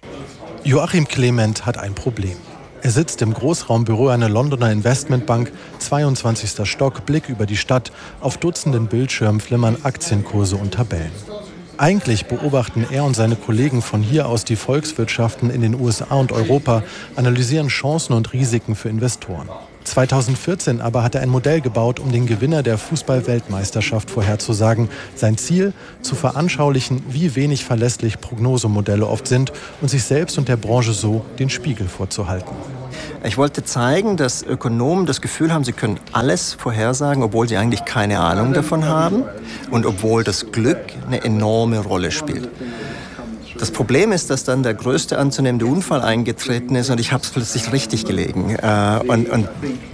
Joachim Clement hat ein Problem. Er sitzt im Großraumbüro einer Londoner Investmentbank, zweiundzwanzigster Stock, Blick über die Stadt. Auf Dutzenden Bildschirmen flimmern Aktienkurse und Tabellen. Eigentlich beobachten er und seine Kollegen von hier aus die Volkswirtschaften in den U S A und Europa, analysieren Chancen und Risiken für Investoren. zweitausendvierzehn aber hat er ein Modell gebaut, um den Gewinner der Fußball-Weltmeisterschaft vorherzusagen. Sein Ziel, zu veranschaulichen, wie wenig verlässlich Prognosemodelle oft sind und sich selbst und der Branche so den Spiegel vorzuhalten. Ich wollte zeigen, dass Ökonomen das Gefühl haben, sie können alles vorhersagen, obwohl sie eigentlich keine Ahnung davon haben und obwohl das Glück eine enorme Rolle spielt. Das Problem ist, dass dann der größte anzunehmende Unfall eingetreten ist und ich habe es plötzlich richtig gelegen. Und, und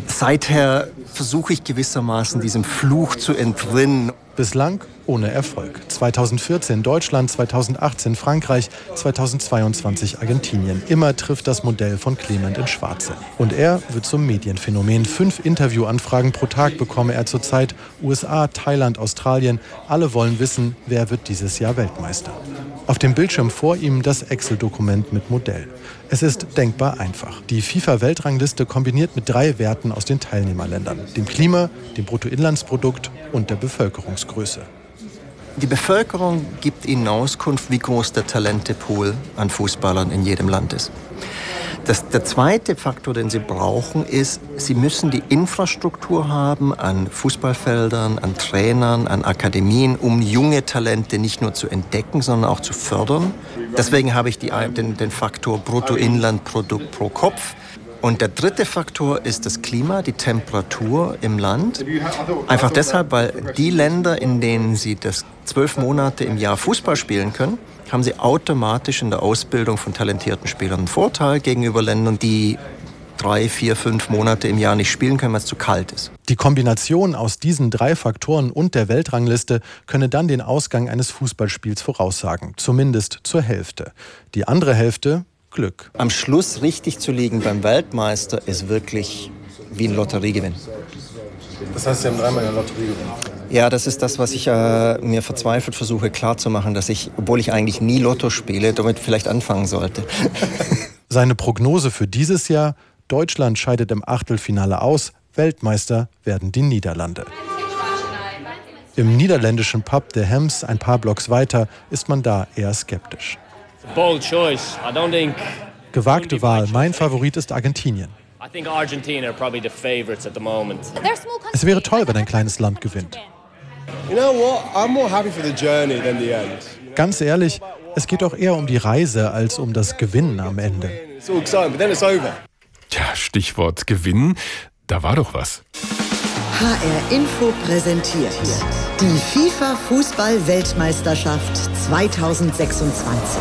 seither versuche ich gewissermaßen diesem Fluch zu entrinnen. Bislang ohne Erfolg. zweitausendvierzehn Deutschland, zweitausendachtzehn Frankreich, zweitausendzweiundzwanzig Argentinien. Immer trifft das Modell von Clement ins Schwarze. Und er wird zum Medienphänomen. Fünf Interviewanfragen pro Tag bekomme er zurzeit. U S A, Thailand, Australien. Alle wollen wissen, wer wird dieses Jahr Weltmeister. Auf dem Bildschirm vor ihm das Excel-Dokument mit Modell. Es ist denkbar einfach. Die FIFA-Weltrangliste kombiniert mit drei Werten aus den Teilnehmerländern. Dem Klima, dem Bruttoinlandsprodukt und der Bevölkerungsgröße. Die Bevölkerung gibt Ihnen Auskunft, wie groß der Talentepool an Fußballern in jedem Land ist. Das, der zweite Faktor, den Sie brauchen, ist, Sie müssen die Infrastruktur haben an Fußballfeldern, an Trainern, an Akademien, um junge Talente nicht nur zu entdecken, sondern auch zu fördern. Deswegen habe ich die, den, den Faktor Bruttoinlandprodukt pro Kopf. Und der dritte Faktor ist das Klima, die Temperatur im Land. Einfach deshalb, weil die Länder, in denen Sie das zwölf Monate im Jahr Fußball spielen können, haben Sie automatisch in der Ausbildung von talentierten Spielern einen Vorteil gegenüber Ländern, die drei, vier, fünf Monate im Jahr nicht spielen können, weil es zu kalt ist. Die Kombination aus diesen drei Faktoren und der Weltrangliste könne dann den Ausgang eines Fußballspiels voraussagen, zumindest zur Hälfte. Die andere Hälfte Glück. Am Schluss richtig zu liegen beim Weltmeister ist wirklich wie ein Lotteriegewinn. Das heißt, Sie haben dreimal eine Lotterie gewonnen? Ja, das ist das, was ich äh, mir verzweifelt versuche klarzumachen, dass ich, obwohl ich eigentlich nie Lotto spiele, damit vielleicht anfangen sollte. Seine Prognose für dieses Jahr: Deutschland scheidet im Achtelfinale aus, Weltmeister werden die Niederlande. Im niederländischen Pub der Hems, ein paar Blocks weiter, ist man da eher skeptisch. Bold choice. I don't think Gewagte Wahl. Mein Favorit ist Argentinien. I think Argentina are probably the favorites at the moment. Es wäre toll, wenn ein kleines Land gewinnt. You know what? I'm more happy for the journey than the end. Ganz ehrlich, es geht doch eher um die Reise als um das Gewinnen am Ende. It's all exciting, but then it's over. Tja, Stichwort Gewinnen, da war doch was. H R Info präsentiert die FIFA-Fußball-Weltmeisterschaft zweitausendsechsundzwanzig.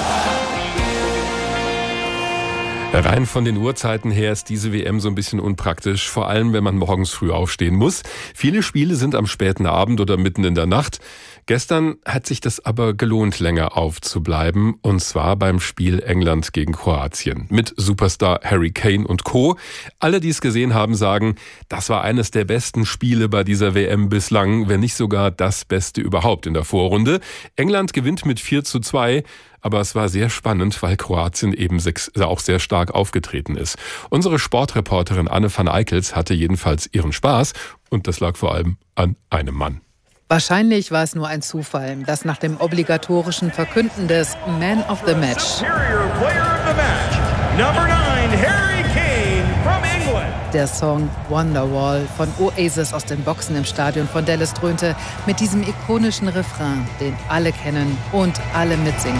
Rein von den Uhrzeiten her ist diese W M so ein bisschen unpraktisch, vor allem wenn man morgens früh aufstehen muss. Viele Spiele sind am späten Abend oder mitten in der Nacht. Gestern hat sich das aber gelohnt, länger aufzubleiben, und zwar beim Spiel England gegen Kroatien mit Superstar Harry Kane und Co. Alle, die es gesehen haben, sagen, das war eines der besten Spiele bei dieser W M bislang, wenn nicht sogar das Beste überhaupt in der Vorrunde. England gewinnt mit vier zu zwei, aber es war sehr spannend, weil Kroatien eben auch sehr stark aufgetreten ist. Unsere Sportreporterin Anne van Eickels hatte jedenfalls ihren Spaß, und das lag vor allem an einem Mann. Wahrscheinlich war es nur ein Zufall, dass nach dem obligatorischen Verkünden des Man of the Match der Song Wonderwall von Oasis aus den Boxen im Stadion von Dallas dröhnte, mit diesem ikonischen Refrain, den alle kennen und alle mitsingen.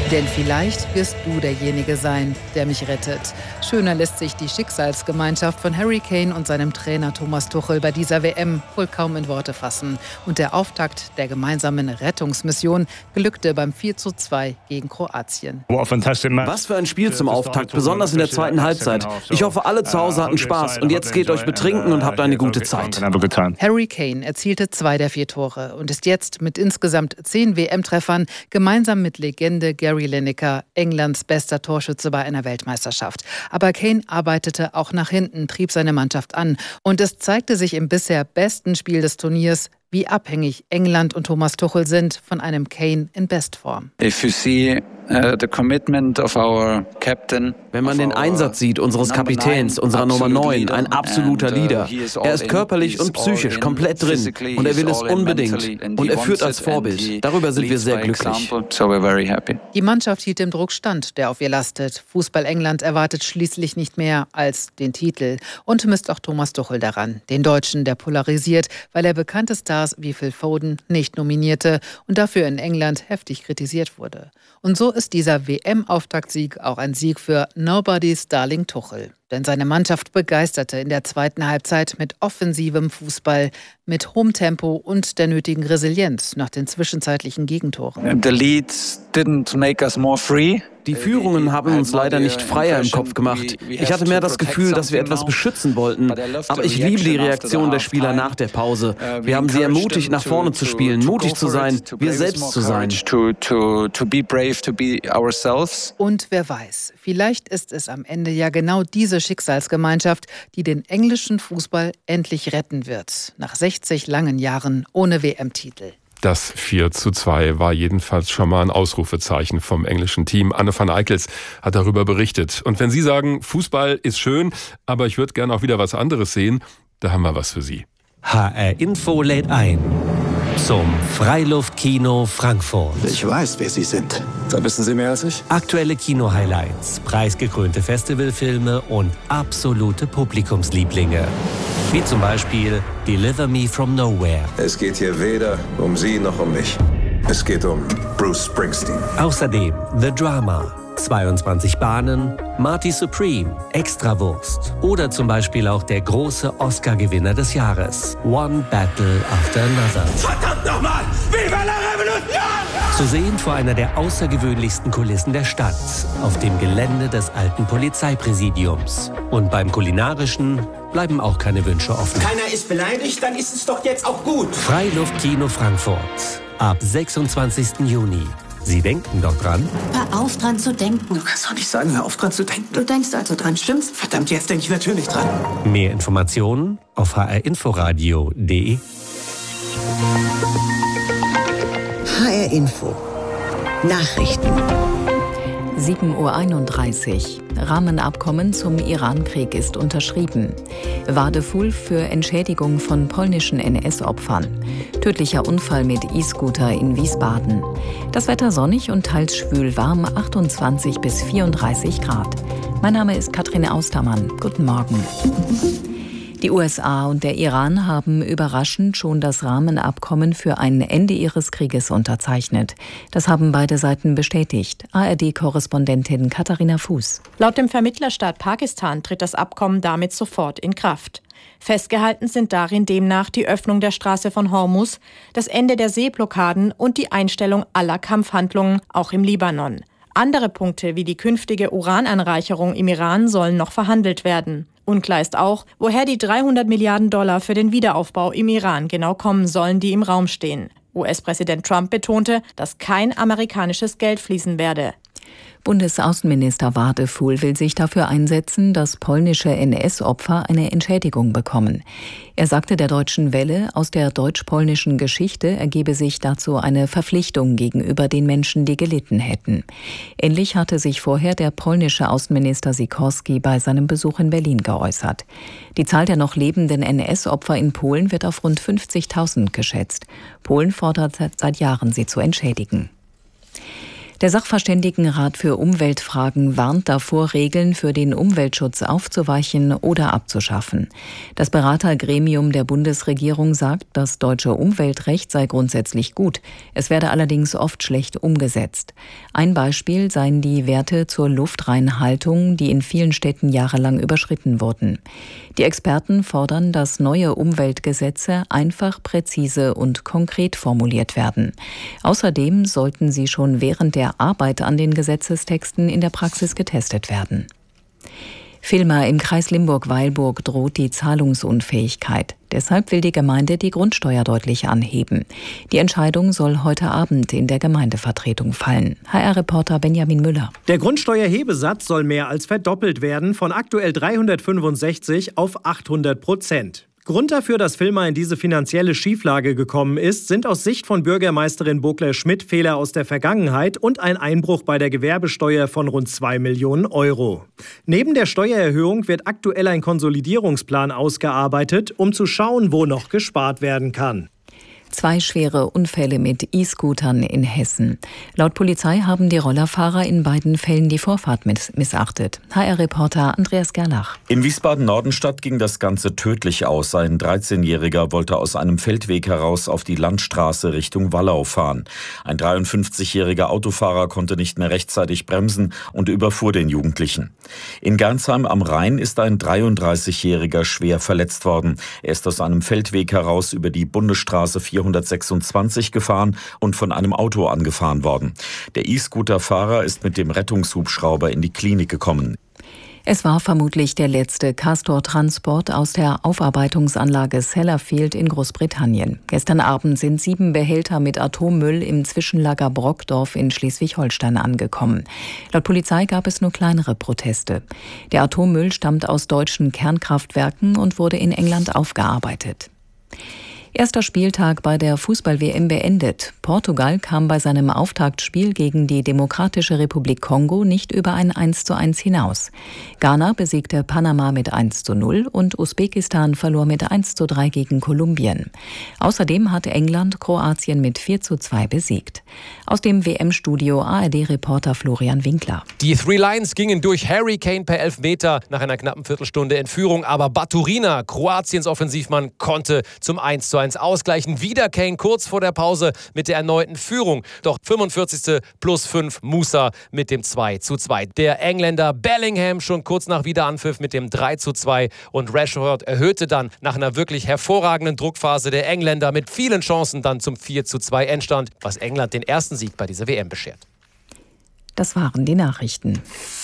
Denn vielleicht wirst du derjenige sein, der mich rettet. Schöner lässt sich die Schicksalsgemeinschaft von Harry Kane und seinem Trainer Thomas Tuchel bei dieser W M wohl kaum in Worte fassen. Und der Auftakt der gemeinsamen Rettungsmission glückte beim vier zu zwei gegen Kroatien. Was für ein Spiel zum Auftakt, besonders in der zweiten Halbzeit. Ich hoffe, alle zu Hause hatten Spaß und jetzt geht euch betrinken und habt eine gute Zeit. Harry Kane erzielte zwei der vier Tore und ist jetzt mit insgesamt zehn W M-Treffern gemeinsam mit Legende Gary Lineker Englands bester Torschütze bei einer Weltmeisterschaft. Aber Kane arbeitete auch nach hinten, trieb seine Mannschaft an. Und es zeigte sich im bisher besten Spiel des Turniers, wie abhängig England und Thomas Tuchel sind von einem Kane in Bestform. If you see uh, the commitment of our captain, wenn man den Einsatz sieht unseres Kapitäns, unserer Nummer neun, ein absoluter Leader. Er ist körperlich und psychisch komplett drin und er will es unbedingt. Und er führt als Vorbild. Darüber sind wir sehr glücklich. Die Mannschaft hielt dem Druck stand, der auf ihr lastet. Fußball England erwartet schließlich nicht mehr als den Titel und misst auch Thomas Tuchel daran, den Deutschen, der polarisiert, weil er bekannte Stars wie Phil Foden nicht nominierte und dafür in England heftig kritisiert wurde. Und so ist dieser W M-Auftaktsieg auch ein Sieg für Nobody's Darling Tuchel. Denn seine Mannschaft begeisterte in der zweiten Halbzeit mit offensivem Fußball, mit hohem Tempo und der nötigen Resilienz nach den zwischenzeitlichen Gegentoren. The leads didn't make us more free. Die Führungen haben uns leider nicht freier im Kopf gemacht. Ich hatte mehr das Gefühl, dass wir etwas beschützen wollten. Aber ich liebe die Reaktion der Spieler nach der Pause. Wir haben sie ermutigt, nach vorne zu spielen, mutig zu sein, wir selbst zu sein. Und wer weiß, vielleicht ist es am Ende ja genau diese Schicksalsgemeinschaft, die den englischen Fußball endlich retten wird. Nach sechzig langen Jahren ohne W M-Titel. Das vier zu zwei war jedenfalls schon mal ein Ausrufezeichen vom englischen Team. Anne van Eickels hat darüber berichtet. Und wenn Sie sagen, Fußball ist schön, aber ich würde gerne auch wieder was anderes sehen, da haben wir was für Sie. H R Info lädt ein zum Freiluftkino Frankfurt. Ich weiß, wer Sie sind. Da wissen Sie mehr als ich. Aktuelle Kino-Highlights, preisgekrönte Festivalfilme und absolute Publikumslieblinge. Wie zum Beispiel Deliver Me From Nowhere. Es geht hier weder um Sie noch um mich. Es geht um Bruce Springsteen. Außerdem The Drama, zweiundzwanzig Bahnen, Marty Supreme, Extrawurst oder zum Beispiel auch der große Oscar-Gewinner des Jahres, One Battle After Another. Verdammt nochmal! Viva la Revolution! Zu sehen vor einer der außergewöhnlichsten Kulissen der Stadt, auf dem Gelände des alten Polizeipräsidiums. Und beim Kulinarischen bleiben auch keine Wünsche offen. Keiner ist beleidigt, dann ist es doch jetzt auch gut. Freiluftkino Frankfurt, ab sechsundzwanzigsten Juni. Sie denken doch dran? Hör auf, dran zu denken. Du kannst doch nicht sagen, hör auf, dran zu denken. Du denkst also dran, stimmt's? Verdammt, jetzt denke ich natürlich dran. Mehr Informationen auf h r inforadio punkt de. H R Info. Nachrichten. sieben Uhr einunddreißig. Rahmenabkommen zum Irankrieg ist unterschrieben. Wadefuhl für Entschädigung von polnischen N S-Opfern. Tödlicher Unfall mit E-Scooter in Wiesbaden. Das Wetter sonnig und teils schwül warm, achtundzwanzig bis vierunddreißig Grad. Mein Name ist Katrin Austermann. Guten Morgen. Die U S A und der Iran haben überraschend schon das Rahmenabkommen für ein Ende ihres Krieges unterzeichnet. Das haben beide Seiten bestätigt. A R D-Korrespondentin Katharina Fuß. Laut dem Vermittlerstaat Pakistan tritt das Abkommen damit sofort in Kraft. Festgehalten sind darin demnach die Öffnung der Straße von Hormuz, das Ende der Seeblockaden und die Einstellung aller Kampfhandlungen, auch im Libanon. Andere Punkte wie die künftige Urananreicherung im Iran sollen noch verhandelt werden. Unklar ist auch, woher die dreihundert Milliarden Dollar für den Wiederaufbau im Iran genau kommen sollen, die im Raum stehen. U S-Präsident Trump betonte, dass kein amerikanisches Geld fließen werde. Bundesaußenminister Wadefuhl will sich dafür einsetzen, dass polnische N S-Opfer eine Entschädigung bekommen. Er sagte der Deutschen Welle, aus der deutsch-polnischen Geschichte ergebe sich dazu eine Verpflichtung gegenüber den Menschen, die gelitten hätten. Ähnlich hatte sich vorher der polnische Außenminister Sikorski bei seinem Besuch in Berlin geäußert. Die Zahl der noch lebenden N S-Opfer in Polen wird auf rund fünfzigtausend geschätzt. Polen fordert seit Jahren, sie zu entschädigen. Der Sachverständigenrat für Umweltfragen warnt davor, Regeln für den Umweltschutz aufzuweichen oder abzuschaffen. Das Beratergremium der Bundesregierung sagt, das deutsche Umweltrecht sei grundsätzlich gut. Es werde allerdings oft schlecht umgesetzt. Ein Beispiel seien die Werte zur Luftreinhaltung, die in vielen Städten jahrelang überschritten wurden. Die Experten fordern, dass neue Umweltgesetze einfach, präzise und konkret formuliert werden. Außerdem sollten sie schon während der Arbeit an den Gesetzestexten in der Praxis getestet werden. Vilma im Kreis Limburg-Weilburg droht die Zahlungsunfähigkeit. Deshalb will die Gemeinde die Grundsteuer deutlich anheben. Die Entscheidung soll heute Abend in der Gemeindevertretung fallen. H R-Reporter Benjamin Müller. Der Grundsteuerhebesatz soll mehr als verdoppelt werden, von aktuell dreihundertfünfundsechzig auf achthundert Prozent. Grund dafür, dass Vilma in diese finanzielle Schieflage gekommen ist, sind aus Sicht von Bürgermeisterin Bogler-Schmidt Fehler aus der Vergangenheit und ein Einbruch bei der Gewerbesteuer von rund zwei Millionen Euro. Neben der Steuererhöhung wird aktuell ein Konsolidierungsplan ausgearbeitet, um zu schauen, wo noch gespart werden kann. Zwei schwere Unfälle mit E-Scootern in Hessen. Laut Polizei haben die Rollerfahrer in beiden Fällen die Vorfahrt miss- missachtet. H R-Reporter Andreas Gerlach. In Wiesbaden-Nordenstadt ging das Ganze tödlich aus. Ein dreizehnjähriger wollte aus einem Feldweg heraus auf die Landstraße Richtung Wallau fahren. Ein dreiundfünfzigjähriger Autofahrer konnte nicht mehr rechtzeitig bremsen und überfuhr den Jugendlichen. In Gernsheim am Rhein ist ein dreiunddreißigjähriger schwer verletzt worden. Er ist aus einem Feldweg heraus über die Bundesstraße vierhundertsechsundzwanzig gefahren und von einem Auto angefahren worden. Der E-Scooter-Fahrer ist mit dem Rettungshubschrauber in die Klinik gekommen. Es war vermutlich der letzte Castor-Transport aus der Aufarbeitungsanlage Sellafield in Großbritannien. Gestern Abend sind sieben Behälter mit Atommüll im Zwischenlager Brockdorf in Schleswig-Holstein angekommen. Laut Polizei gab es nur kleinere Proteste. Der Atommüll stammt aus deutschen Kernkraftwerken und wurde in England aufgearbeitet. Erster Spieltag bei der Fußball-W M beendet. Portugal kam bei seinem Auftaktspiel gegen die Demokratische Republik Kongo nicht über ein eins zu eins hinaus. Ghana besiegte Panama mit eins zu null und Usbekistan verlor mit eins zu drei gegen Kolumbien. Außerdem hat England Kroatien mit vier zu zwei besiegt. Aus dem W M-Studio A R D-Reporter Florian Winkler. Die Three Lions gingen durch Harry Kane per Elfmeter nach einer knappen Viertelstunde in Führung, aber Baturina, Kroatiens Offensivmann, konnte zum eins zu eins ausgleichen. Wieder Kane kurz vor der Pause mit der erneuten Führung. Doch fünfundvierzigste plus fünf Musa mit dem zwei zu zwei. Der Engländer Bellingham schon kurz nach Wiederanpfiff mit dem drei zu zwei und Rashford erhöhte dann nach einer wirklich hervorragenden Druckphase der Engländer mit vielen Chancen dann zum vier zu zwei Endstand, was England den ersten Sieg bei dieser W M beschert. Das waren die Nachrichten.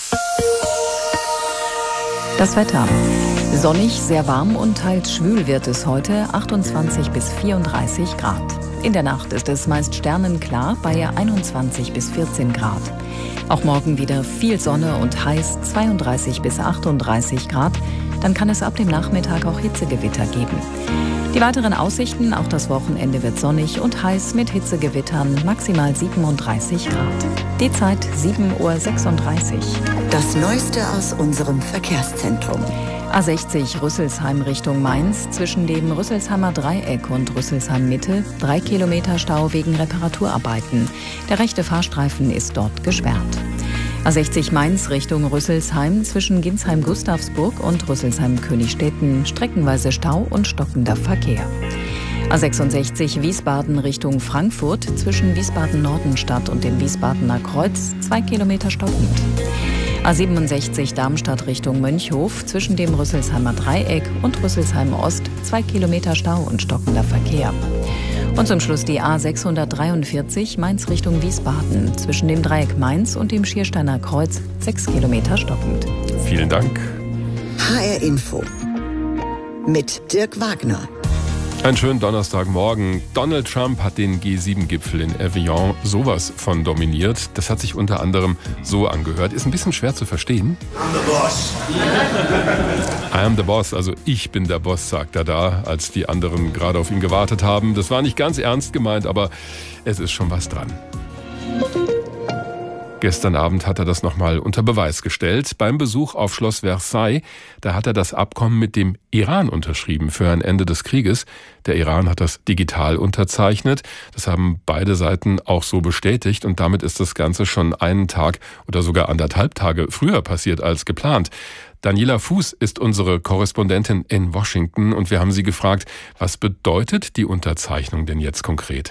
Das Wetter. Sonnig, sehr warm und teils schwül wird es heute, achtundzwanzig bis vierunddreißig Grad. In der Nacht ist es meist sternenklar bei einundzwanzig bis vierzehn Grad. Auch morgen wieder viel Sonne und heiß, zweiunddreißig bis achtunddreißig Grad. Dann kann es ab dem Nachmittag auch Hitzegewitter geben. Die weiteren Aussichten, auch das Wochenende wird sonnig und heiß mit Hitzegewittern, maximal siebenunddreißig Grad. Die Zeit sieben Uhr sechsunddreißig. Das Neueste aus unserem Verkehrszentrum. A sechzig Rüsselsheim Richtung Mainz, zwischen dem Rüsselsheimer Dreieck und Rüsselsheim Mitte, drei Kilometer Stau wegen Reparaturarbeiten. Der rechte Fahrstreifen ist dort gesperrt. A sechzig Mainz Richtung Rüsselsheim, zwischen Ginsheim-Gustavsburg und Rüsselsheim-Königstetten, streckenweise Stau und stockender Verkehr. A sechsundsechzig Wiesbaden Richtung Frankfurt, zwischen Wiesbaden-Nordenstadt und dem Wiesbadener Kreuz, zwei Kilometer stockend. A siebenundsechzig Darmstadt Richtung Mönchhof, zwischen dem Rüsselsheimer Dreieck und Rüsselsheim Ost, zwei Kilometer Stau und stockender Verkehr. Und zum Schluss die A sechshundertdreiundvierzig Mainz Richtung Wiesbaden, zwischen dem Dreieck Mainz und dem Schiersteiner Kreuz, sechs Kilometer stockend. Vielen Dank. H R Info mit Dirk Wagner. Einen schönen Donnerstagmorgen. Donald Trump hat den G sieben Gipfel in Evian sowas von dominiert. Das hat sich unter anderem so angehört. Ist ein bisschen schwer zu verstehen. I'm the boss. I am the boss, also ich bin der Boss, sagt er da, als die anderen gerade auf ihn gewartet haben. Das war nicht ganz ernst gemeint, aber es ist schon was dran. Gestern Abend hat er das nochmal unter Beweis gestellt. Beim Besuch auf Schloss Versailles, da hat er das Abkommen mit dem Iran unterschrieben für ein Ende des Krieges. Der Iran hat das digital unterzeichnet. Das haben beide Seiten auch so bestätigt. Und damit ist das Ganze schon einen Tag oder sogar anderthalb Tage früher passiert als geplant. Daniela Fuß ist unsere Korrespondentin in Washington und wir haben sie gefragt, was bedeutet die Unterzeichnung denn jetzt konkret?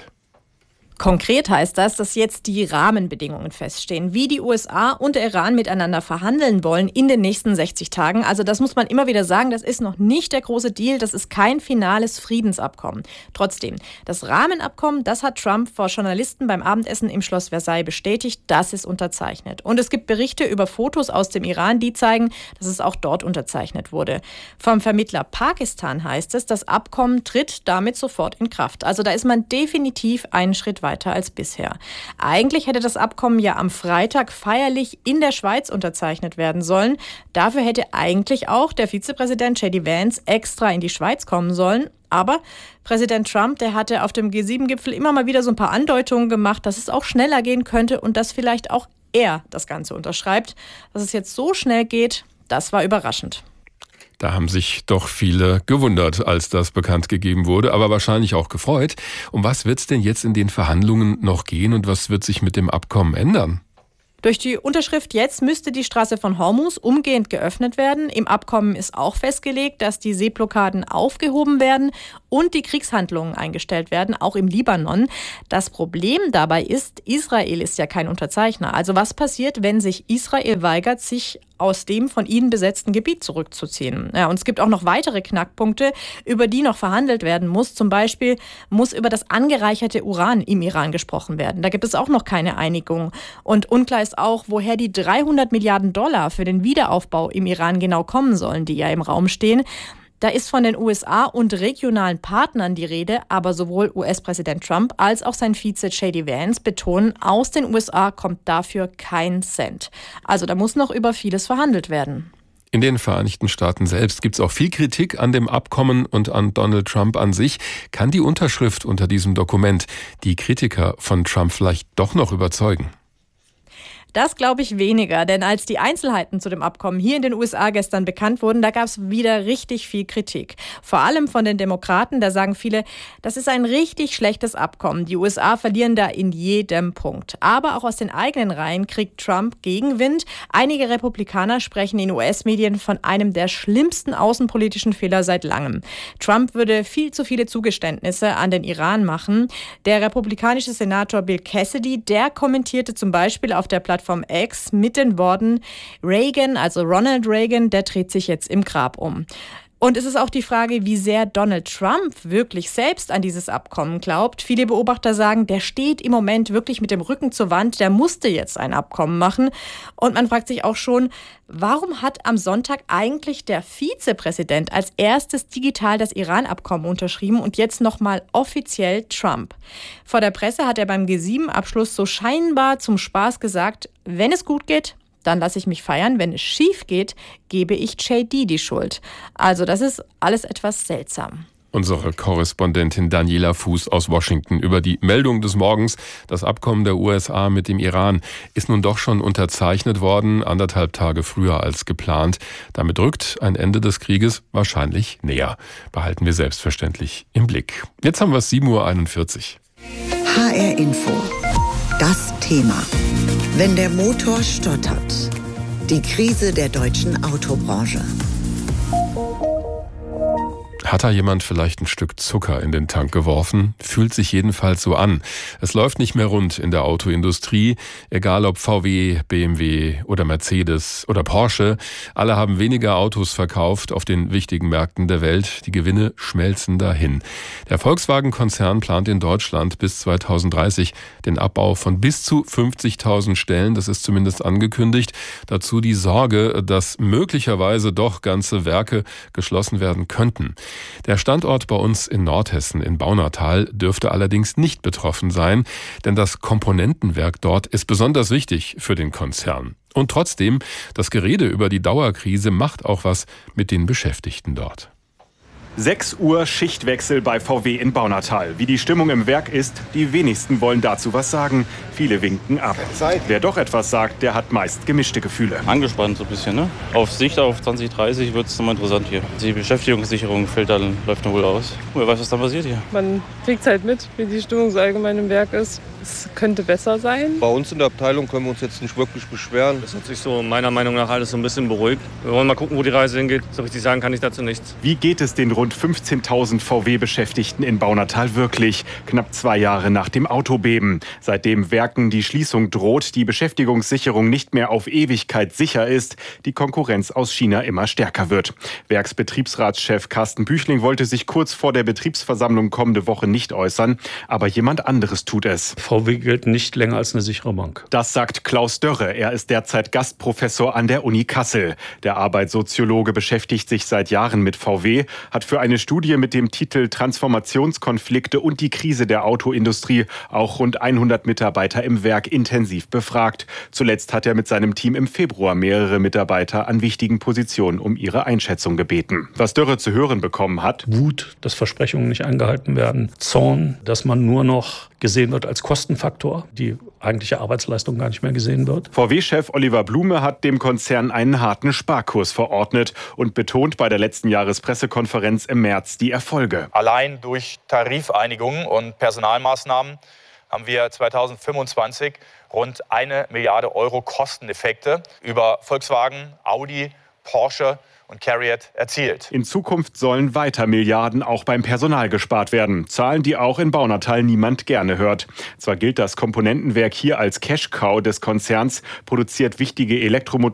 Konkret heißt das, dass jetzt die Rahmenbedingungen feststehen, wie die U S A und der Iran miteinander verhandeln wollen in den nächsten sechzig Tagen. Also das muss man immer wieder sagen, das ist noch nicht der große Deal, das ist kein finales Friedensabkommen. Trotzdem, das Rahmenabkommen, das hat Trump vor Journalisten beim Abendessen im Schloss Versailles bestätigt, das ist unterzeichnet. Und es gibt Berichte über Fotos aus dem Iran, die zeigen, dass es auch dort unterzeichnet wurde. Vom Vermittler Pakistan heißt es, das Abkommen tritt damit sofort in Kraft. Also da ist man definitiv einen Schritt weiter. weiter als bisher. Eigentlich hätte das Abkommen ja am Freitag feierlich in der Schweiz unterzeichnet werden sollen. Dafür hätte eigentlich auch der Vizepräsident J D Vance extra in die Schweiz kommen sollen. Aber Präsident Trump, der hatte auf dem G sieben Gipfel immer mal wieder so ein paar Andeutungen gemacht, dass es auch schneller gehen könnte und dass vielleicht auch er das Ganze unterschreibt. Dass es jetzt so schnell geht, das war überraschend. Da haben sich doch viele gewundert, als das bekannt gegeben wurde, aber wahrscheinlich auch gefreut. Um was wird es denn jetzt in den Verhandlungen noch gehen und was wird sich mit dem Abkommen ändern? Durch die Unterschrift jetzt müsste die Straße von Hormuz umgehend geöffnet werden. Im Abkommen ist auch festgelegt, dass die Seeblockaden aufgehoben werden und die Kriegshandlungen eingestellt werden, auch im Libanon. Das Problem dabei ist, Israel ist ja kein Unterzeichner. Also was passiert, wenn sich Israel weigert, sich aus dem von ihnen besetzten Gebiet zurückzuziehen? Ja, und es gibt auch noch weitere Knackpunkte, über die noch verhandelt werden muss. Zum Beispiel muss über das angereicherte Uran im Iran gesprochen werden. Da gibt es auch noch keine Einigung. Und unklar ist auch, woher die dreihundert Milliarden Dollar für den Wiederaufbau im Iran genau kommen sollen, die ja im Raum stehen. Da ist von den U S A und regionalen Partnern die Rede, aber sowohl U S-Präsident Trump als auch sein Vize J D Vance betonen, aus den U S A kommt dafür kein Cent. Also da muss noch über vieles verhandelt werden. In den Vereinigten Staaten selbst gibt es auch viel Kritik an dem Abkommen und an Donald Trump an sich. Kann die Unterschrift unter diesem Dokument die Kritiker von Trump vielleicht doch noch überzeugen? Das glaube ich weniger, denn als die Einzelheiten zu dem Abkommen hier in den U S A gestern bekannt wurden, da gab es wieder richtig viel Kritik. Vor allem von den Demokraten, da sagen viele, das ist ein richtig schlechtes Abkommen. Die U S A verlieren da in jedem Punkt. Aber auch aus den eigenen Reihen kriegt Trump Gegenwind. Einige Republikaner sprechen in U S-Medien von einem der schlimmsten außenpolitischen Fehler seit langem. Trump würde viel zu viele Zugeständnisse an den Iran machen. Der republikanische Senator Bill Cassidy, der kommentierte zum Beispiel auf der Plattform vom Ex mit den Worten, Reagan, also Ronald Reagan, der dreht sich jetzt im Grab um. Und es ist auch die Frage, wie sehr Donald Trump wirklich selbst an dieses Abkommen glaubt. Viele Beobachter sagen, der steht im Moment wirklich mit dem Rücken zur Wand, der musste jetzt ein Abkommen machen. Und man fragt sich auch schon, warum hat am Sonntag eigentlich der Vizepräsident als erstes digital das Iran-Abkommen unterschrieben und jetzt nochmal offiziell Trump? Vor der Presse hat er beim G sieben Abschluss so scheinbar zum Spaß gesagt, wenn es gut geht, dann lasse ich mich feiern. Wenn es schief geht, gebe ich J D die Schuld. Also das ist alles etwas seltsam. Unsere Korrespondentin Daniela Fuß aus Washington über die Meldung des Morgens. Das Abkommen der U S A mit dem Iran ist nun doch schon unterzeichnet worden, anderthalb Tage früher als geplant. Damit rückt ein Ende des Krieges wahrscheinlich näher. Behalten wir selbstverständlich im Blick. Jetzt haben wir es sieben Uhr einundvierzig. H R Info. Das Thema. Wenn der Motor stottert. Die Krise der deutschen Autobranche. Hat da jemand vielleicht ein Stück Zucker in den Tank geworfen? Fühlt sich jedenfalls so an. Es läuft nicht mehr rund in der Autoindustrie, egal ob V W, B M W oder Mercedes oder Porsche. Alle haben weniger Autos verkauft auf den wichtigen Märkten der Welt. Die Gewinne schmelzen dahin. Der Volkswagen-Konzern plant in Deutschland bis zweitausenddreißig den Abbau von bis zu fünfzigtausend Stellen. Das ist zumindest angekündigt. Dazu die Sorge, dass möglicherweise doch ganze Werke geschlossen werden könnten. Der Standort bei uns in Nordhessen in Baunatal dürfte allerdings nicht betroffen sein, denn das Komponentenwerk dort ist besonders wichtig für den Konzern. Und trotzdem, das Gerede über die Dauerkrise macht auch was mit den Beschäftigten dort. sechs Uhr Schichtwechsel bei V W in Baunatal. Wie die Stimmung im Werk ist, die wenigsten wollen dazu was sagen. Viele winken ab. Wer doch etwas sagt, der hat meist gemischte Gefühle. Angespannt so ein bisschen, ne? Auf Sicht auf zwanzig dreißig wird es nochmal interessant hier. Die Beschäftigungssicherung fällt dann, läuft dann wohl aus. Wer weiß, was dann passiert hier. Man kriegt halt mit, wie die Stimmung so allgemein im Werk ist. Es könnte besser sein. Bei uns in der Abteilung können wir uns jetzt nicht wirklich beschweren. Das hat sich so meiner Meinung nach alles so ein bisschen beruhigt. Wir wollen mal gucken, wo die Reise hingeht. So richtig sagen kann ich dazu nichts. Wie geht es den rund fünfzehntausend V W-Beschäftigten in Baunatal wirklich? Knapp zwei Jahre nach dem Autobeben. Seitdem Werken die Schließung droht, die Beschäftigungssicherung nicht mehr auf Ewigkeit sicher ist, die Konkurrenz aus China immer stärker wird. Werksbetriebsratschef Carsten Büchling wollte sich kurz vor der Betriebsversammlung kommende Woche nicht äußern, aber jemand anderes tut es. V W gilt nicht länger als eine sichere Bank. Das sagt Klaus Dörre. Er ist derzeit Gastprofessor an der Uni Kassel. Der Arbeitssoziologe beschäftigt sich seit Jahren mit V W, hat für eine Studie mit dem Titel Transformationskonflikte und die Krise der Autoindustrie auch rund hundert Mitarbeiter im Werk intensiv befragt. Zuletzt hat er mit seinem Team im Februar mehrere Mitarbeiter an wichtigen Positionen um ihre Einschätzung gebeten. Was Dörre zu hören bekommen hat: Wut, dass Versprechungen nicht eingehalten werden. Zorn, dass man nur noch gesehen wird als Kostenfaktor, die eigentliche Arbeitsleistung gar nicht mehr gesehen wird. V W-Chef Oliver Blume hat dem Konzern einen harten Sparkurs verordnet und betont bei der letzten Jahrespressekonferenz im März die Erfolge. Allein durch Tarifeinigungen und Personalmaßnahmen haben wir zweitausendfünfundzwanzig rund eine Milliarde Euro Kosteneffekte über Volkswagen, Audi, Porsche und Cariat erzielt. In Zukunft sollen weiter Milliarden auch beim Personal gespart werden. Zahlen, die auch in Baunatal niemand gerne hört. Zwar gilt das Komponentenwerk hier als Cash-Cow des Konzerns, produziert wichtige Elektromotoren